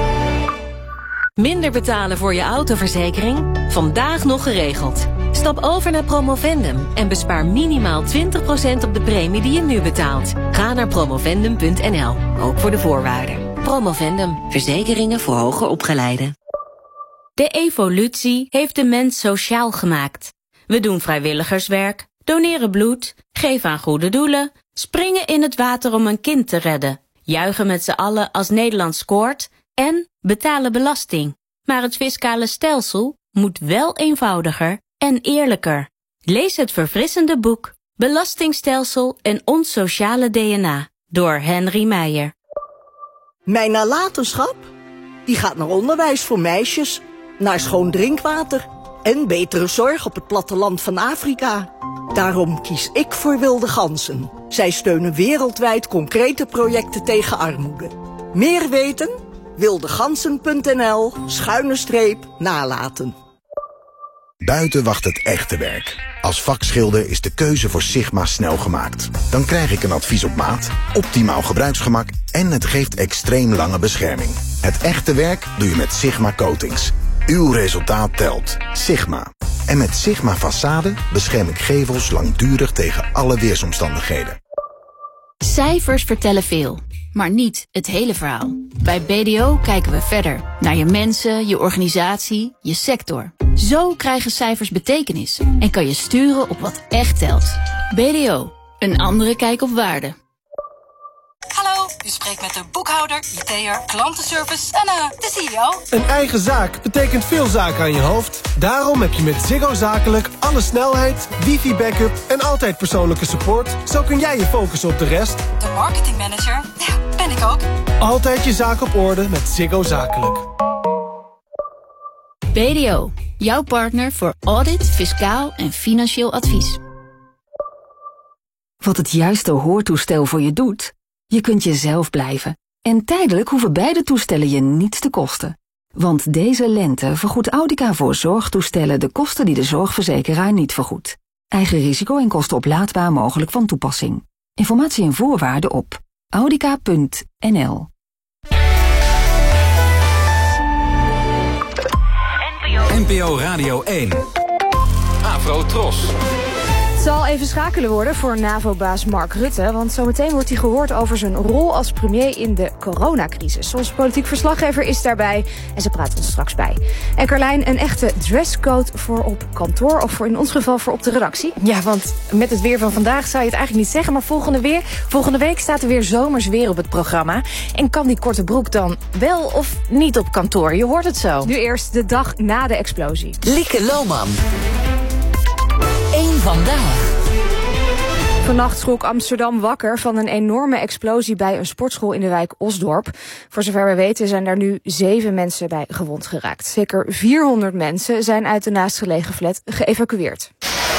Minder betalen voor je autoverzekering? Vandaag nog geregeld. Stap over naar Promovendum en bespaar minimaal twintig procent op de premie die je nu betaalt. Ga naar promovendum punt n l, ook voor de voorwaarden. Promovendum, verzekeringen voor hoger opgeleiden. De evolutie heeft de mens sociaal gemaakt. We doen vrijwilligerswerk, doneren bloed, geven aan goede doelen, springen in het water om een kind te redden, juichen met z'n allen als Nederland scoort en betalen belasting. Maar het fiscale stelsel moet wel eenvoudiger en eerlijker. Lees het verfrissende boek Belastingstelsel en ons sociale D N A door Henry Meijer. Mijn nalatenschap? Die gaat naar onderwijs voor meisjes, naar schoon drinkwater en betere zorg op het platteland van Afrika. Daarom kies ik voor Wilde Ganzen. Zij steunen wereldwijd concrete projecten tegen armoede. Meer weten? wildegansen punt n l schuine streep nalaten. Buiten wacht het echte werk. Als vakschilder is de keuze voor Sigma snel gemaakt. Dan krijg ik een advies op maat, optimaal gebruiksgemak en het geeft extreem lange bescherming. Het echte werk doe je met Sigma Coatings. Uw resultaat telt. Sigma. En met Sigma Façade bescherm ik gevels langdurig tegen alle weersomstandigheden. Cijfers vertellen veel, maar niet het hele verhaal. Bij B D O kijken we verder naar je mensen, je organisatie, je sector. Zo krijgen cijfers betekenis en kan je sturen op wat echt telt. B D O, een andere kijk op waarde. Hallo, u spreekt met de boekhouder, I T'er, klantenservice en uh, de C E O. Een eigen zaak betekent veel zaken aan je hoofd. Daarom heb je met Ziggo Zakelijk alle snelheid, wifi-backup en altijd persoonlijke support. Zo kun jij je focussen op de rest. De marketingmanager, ja, ben ik ook. Altijd je zaak op orde met Ziggo Zakelijk. B D O, jouw partner voor audit, fiscaal en financieel advies. Wat het juiste hoortoestel voor je doet? Je kunt jezelf blijven. En tijdelijk hoeven beide toestellen je niets te kosten. Want deze lente vergoedt Audica voor zorgtoestellen de kosten die de zorgverzekeraar niet vergoedt. Eigen risico en kosten oplaadbaar mogelijk van toepassing. Informatie en voorwaarden op audica punt n l. N P O Radio één. Afro Tros. Het zal even schakelen worden voor NAVO-baas Mark Rutte, want zometeen wordt hij gehoord over zijn rol als premier in de coronacrisis. Onze politiek verslaggever is daarbij en ze praat ons straks bij. En Carlijn, een echte dresscode voor op kantoor of voor in ons geval voor op de redactie? Ja, want met het weer van vandaag zou je het eigenlijk niet zeggen, maar volgende, weer, volgende week staat er weer zomers weer op het programma. En kan die korte broek dan wel of niet op kantoor? Je hoort het zo. Nu eerst de dag na de explosie. Lieke Lohman. Eén vandaag. Vannacht schrok Amsterdam wakker van een enorme explosie bij een sportschool in de wijk Osdorp. Voor zover we weten zijn er nu zeven mensen bij gewond geraakt. Zeker vierhonderd mensen zijn uit de naastgelegen flat geëvacueerd.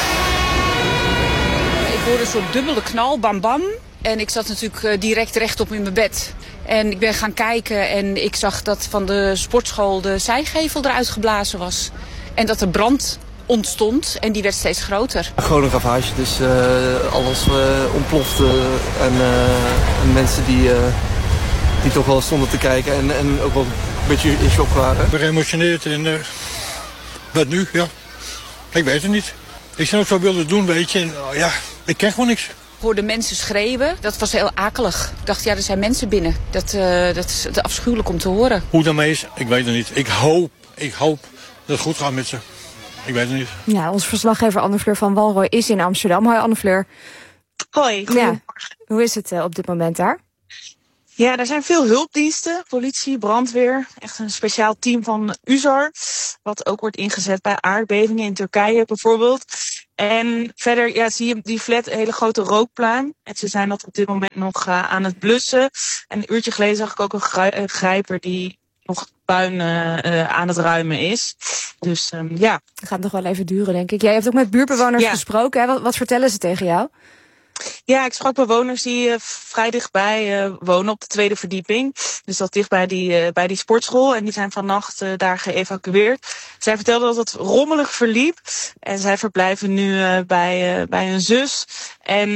Ik hoorde een soort dubbele knal, bam bam. En ik zat natuurlijk direct rechtop in mijn bed. En ik ben gaan kijken en ik zag dat van de sportschool de zijgevel eruit geblazen was. En dat er brand ontstond en die werd steeds groter. Gewoon een ravage, dus uh, alles uh, ontplofte en, uh, en mensen die, uh, die toch wel stonden te kijken en, en ook wel een beetje in shock waren. Ik ben geëmotioneerd en uh, wat nu? Ja, ik weet het niet. Ik zou het wel willen doen, weet je, en, uh, ja, ik ken gewoon niks. Ik hoorde mensen schreeuwen, dat was heel akelig. Ik dacht, ja, er zijn mensen binnen. Dat, uh, dat is afschuwelijk om te horen. Hoe daarmee is, ik weet het niet. Ik hoop, ik hoop dat het goed gaat met ze. Ik weet het niet. Ja, onze verslaggever Anne Fleur van Walrooy is in Amsterdam. Hoi Anne Fleur. Hoi. Ja. Hoe is het uh, op dit moment daar? Ja, er zijn veel hulpdiensten, politie, brandweer. Echt een speciaal team van U Z A R, wat ook wordt ingezet bij aardbevingen in Turkije bijvoorbeeld. En verder ja, zie je die flat een hele grote rookpluim. En ze zijn dat op dit moment nog uh, aan het blussen. En een uurtje geleden zag ik ook een, gri- een grijper die nog puin uh, uh, aan het ruimen is. Dus um, ja. Het gaat nog wel even duren, denk ik. Jij hebt ook met buurtbewoners ja. gesproken. Hè? Wat, wat vertellen ze tegen jou? Ja, ik sprak bewoners die uh, vrij dichtbij uh, wonen op de tweede verdieping. Dus dat dicht bij die, uh, bij die sportschool. En die zijn vannacht uh, daar geëvacueerd. Zij vertelden dat het rommelig verliep. En zij verblijven nu uh, bij, uh, bij hun zus. En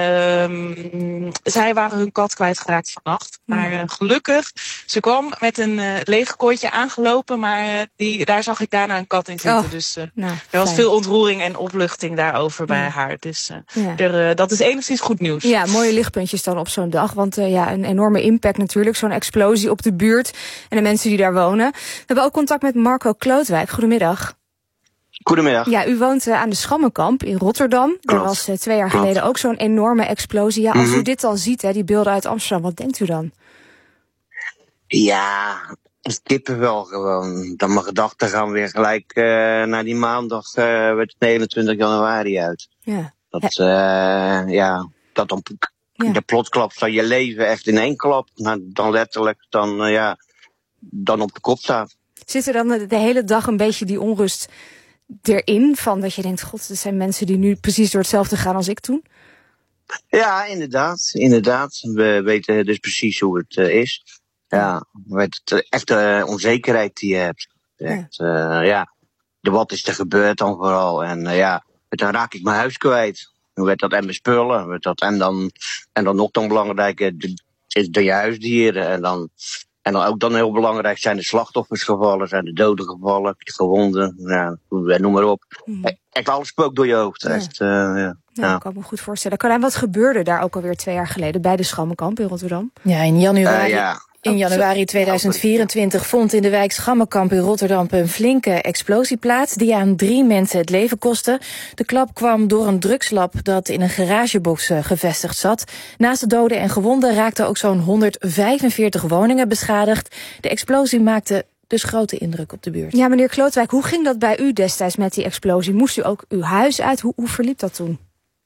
uh, zij waren hun kat kwijtgeraakt vannacht. Maar uh, gelukkig, ze kwam met een uh, leeg kooitje aangelopen. Maar uh, die, daar zag ik daarna een kat in zitten. Oh, dus uh, nou, er was fijn. veel ontroering en opluchting daarover ja. bij haar. Dus uh, ja. er, uh, dat is enigszins goed nieuws. Ja, mooie lichtpuntjes dan op zo'n dag. Want uh, ja, een enorme impact natuurlijk. Zo'n explosie op de buurt en de mensen die daar wonen. We hebben ook contact met Marco Klootwijk. Goedemiddag. Goedemiddag. Ja, u woont uh, aan de Schammenkamp in Rotterdam. Klopt. Er was uh, twee jaar Klopt. geleden ook zo'n enorme explosie. Ja, als Mm-hmm. u dit dan ziet, hè, die beelden uit Amsterdam, wat denkt u dan? Ja, het kippenvel gewoon. Dan mijn gedachten gaan weer gelijk uh, naar die maandag, uh, werd negenentwintig januari uit. Ja. Dat, uh, ja, dat dan ja. de plotklap van je leven echt in één klap. Nou, dan letterlijk, dan, uh, ja, dan op de kop staat. Zit er dan de, de hele dag een beetje die onrust erin? Van dat je denkt, god, er zijn mensen die nu precies door hetzelfde gaan als ik toen? Ja, inderdaad, inderdaad. We weten dus precies hoe het uh, is. Ja, met de echte onzekerheid die je hebt. Echt, ja. Uh, ja, de wat is er gebeurd dan vooral. En uh, ja, dan raak ik mijn huis kwijt. Hoe werd dat en mijn spullen. Werd dat, en, dan, en dan nog dan belangrijker, de, de je huisdieren. En dan, en dan ook dan heel belangrijk zijn de slachtoffers gevallen, zijn de doden gevallen, de gewonden. Ja, noem maar op. Mm. Echt alles spookt door je hoofd. Ja. Echt, uh, ja. Ja, ja. ik kan me goed voorstellen. Carlijn, wat gebeurde daar ook alweer twee jaar geleden bij de Schammenkamp in Rotterdam? Ja, in januari. Uh, ja. In januari tweeduizend vierentwintig vond in de wijk Schammenkamp in Rotterdam een flinke explosie plaats die aan drie mensen het leven kostte. De klap kwam door een drugslab dat in een garagebox gevestigd zat. Naast de doden en gewonden raakten ook zo'n honderdvijfenveertig woningen beschadigd. De explosie maakte dus grote indruk op de buurt. Ja, meneer Klootwijk, hoe ging dat bij u destijds met die explosie? Moest u ook uw huis uit? Hoe, hoe verliep dat toen?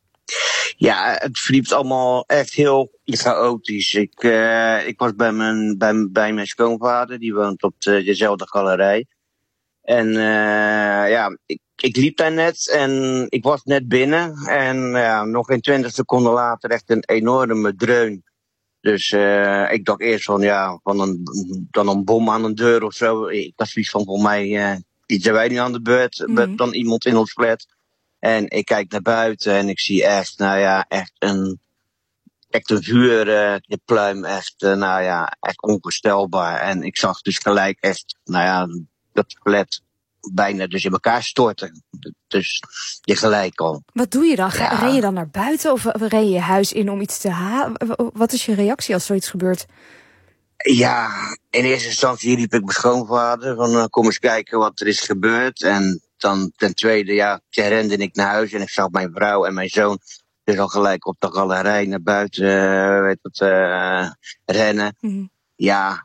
Ja, het verliep allemaal echt heel chaotisch. Ik, uh, ik was bij mijn, bij, bij mijn schoonvader, die woont op de, dezelfde galerij. En uh, ja, ik, ik liep daar net en ik was net binnen. En ja, nog geen twintig seconden later echt een enorme dreun. Dus uh, ik dacht eerst van ja, van een, dan een bom aan een deur of zo. Ik was zoiets van, voor mij uh, iets zijn wij nu aan de beurt, mm-hmm. dan iemand in ons flat. En ik kijk naar buiten en ik zie echt, nou ja, echt een, echt een vuurpluim, uh, echt, uh, nou ja, echt onvoorstelbaar. En ik zag dus gelijk echt, nou ja, dat flat bijna dus in elkaar storten. Dus je gelijk al. Wat doe je dan? Ga, ja. Ren je dan naar buiten of ren je je huis in om iets te halen? Wat is je reactie als zoiets gebeurt? Ja, in eerste instantie riep ik mijn schoonvader van uh, kom eens kijken wat er is gebeurd. En dan ten tweede, ja, rende ik naar huis en ik zag mijn vrouw en mijn zoon dus al gelijk op de galerij naar buiten uh, weet het, uh, rennen. Mm-hmm. Ja,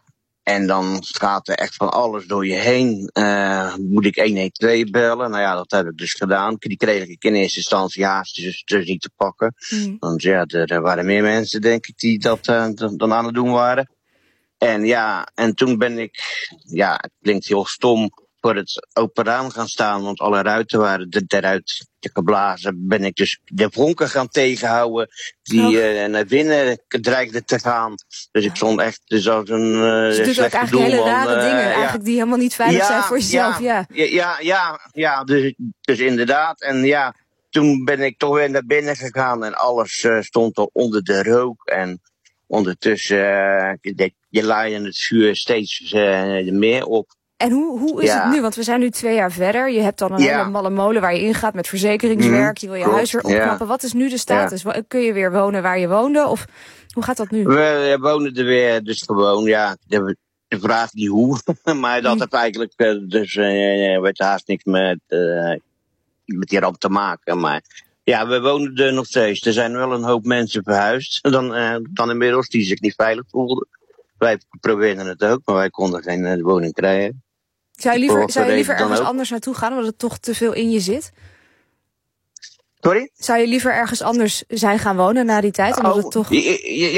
En dan gaat er echt van alles door je heen. Uh, moet ik een een twee bellen? Nou ja, dat heb ik dus gedaan. Die kreeg ik in eerste instantie haast dus, dus niet te pakken. Mm. Want ja, er, er waren meer mensen, denk ik, die dat uh, dan aan het doen waren. En ja, en toen ben ik, ja, het klinkt heel stom, voor het open raam gaan staan. Want alle ruiten waren eruit geblazen. Ben ik dus de vonken gaan tegenhouden die uh, naar binnen dreigden te gaan. Dus ik stond echt dus als een uh, dus je doet ook eigenlijk hele rare uh, dingen, uh, eigenlijk ja. die helemaal niet veilig ja, zijn voor jezelf. Ja, ja, ja, ja, ja dus, dus inderdaad. En ja, toen ben ik toch weer naar binnen gegaan en alles uh, stond al onder de rook. En ondertussen uh, je, je laaide het vuur steeds uh, meer op. En hoe, hoe is ja. het nu? Want we zijn nu twee jaar verder. Je hebt dan een ja. hele malle molen waar je ingaat met verzekeringswerk. Mm, je wil je klopt. huis weer opknappen. Ja. Wat is nu de status? Ja. Kun je weer wonen waar je woonde? Of hoe gaat dat nu? We wonen er weer, dus gewoon, ja. De, de vraag niet hoe. maar dat mm. heeft eigenlijk dus uh, werd haast niks met, uh, met die ramp te maken. Maar ja, we wonen er nog steeds. Er zijn wel een hoop mensen verhuisd. Dan, uh, dan inmiddels die zich niet veilig voelden. Wij probeerden het ook, maar wij konden geen uh, woning krijgen. Zou je liever, zou je liever ergens anders naartoe gaan, omdat het toch te veel in je zit? Sorry? Zou je liever ergens anders zijn gaan wonen na die tijd? Omdat oh, het toch... ja, ja,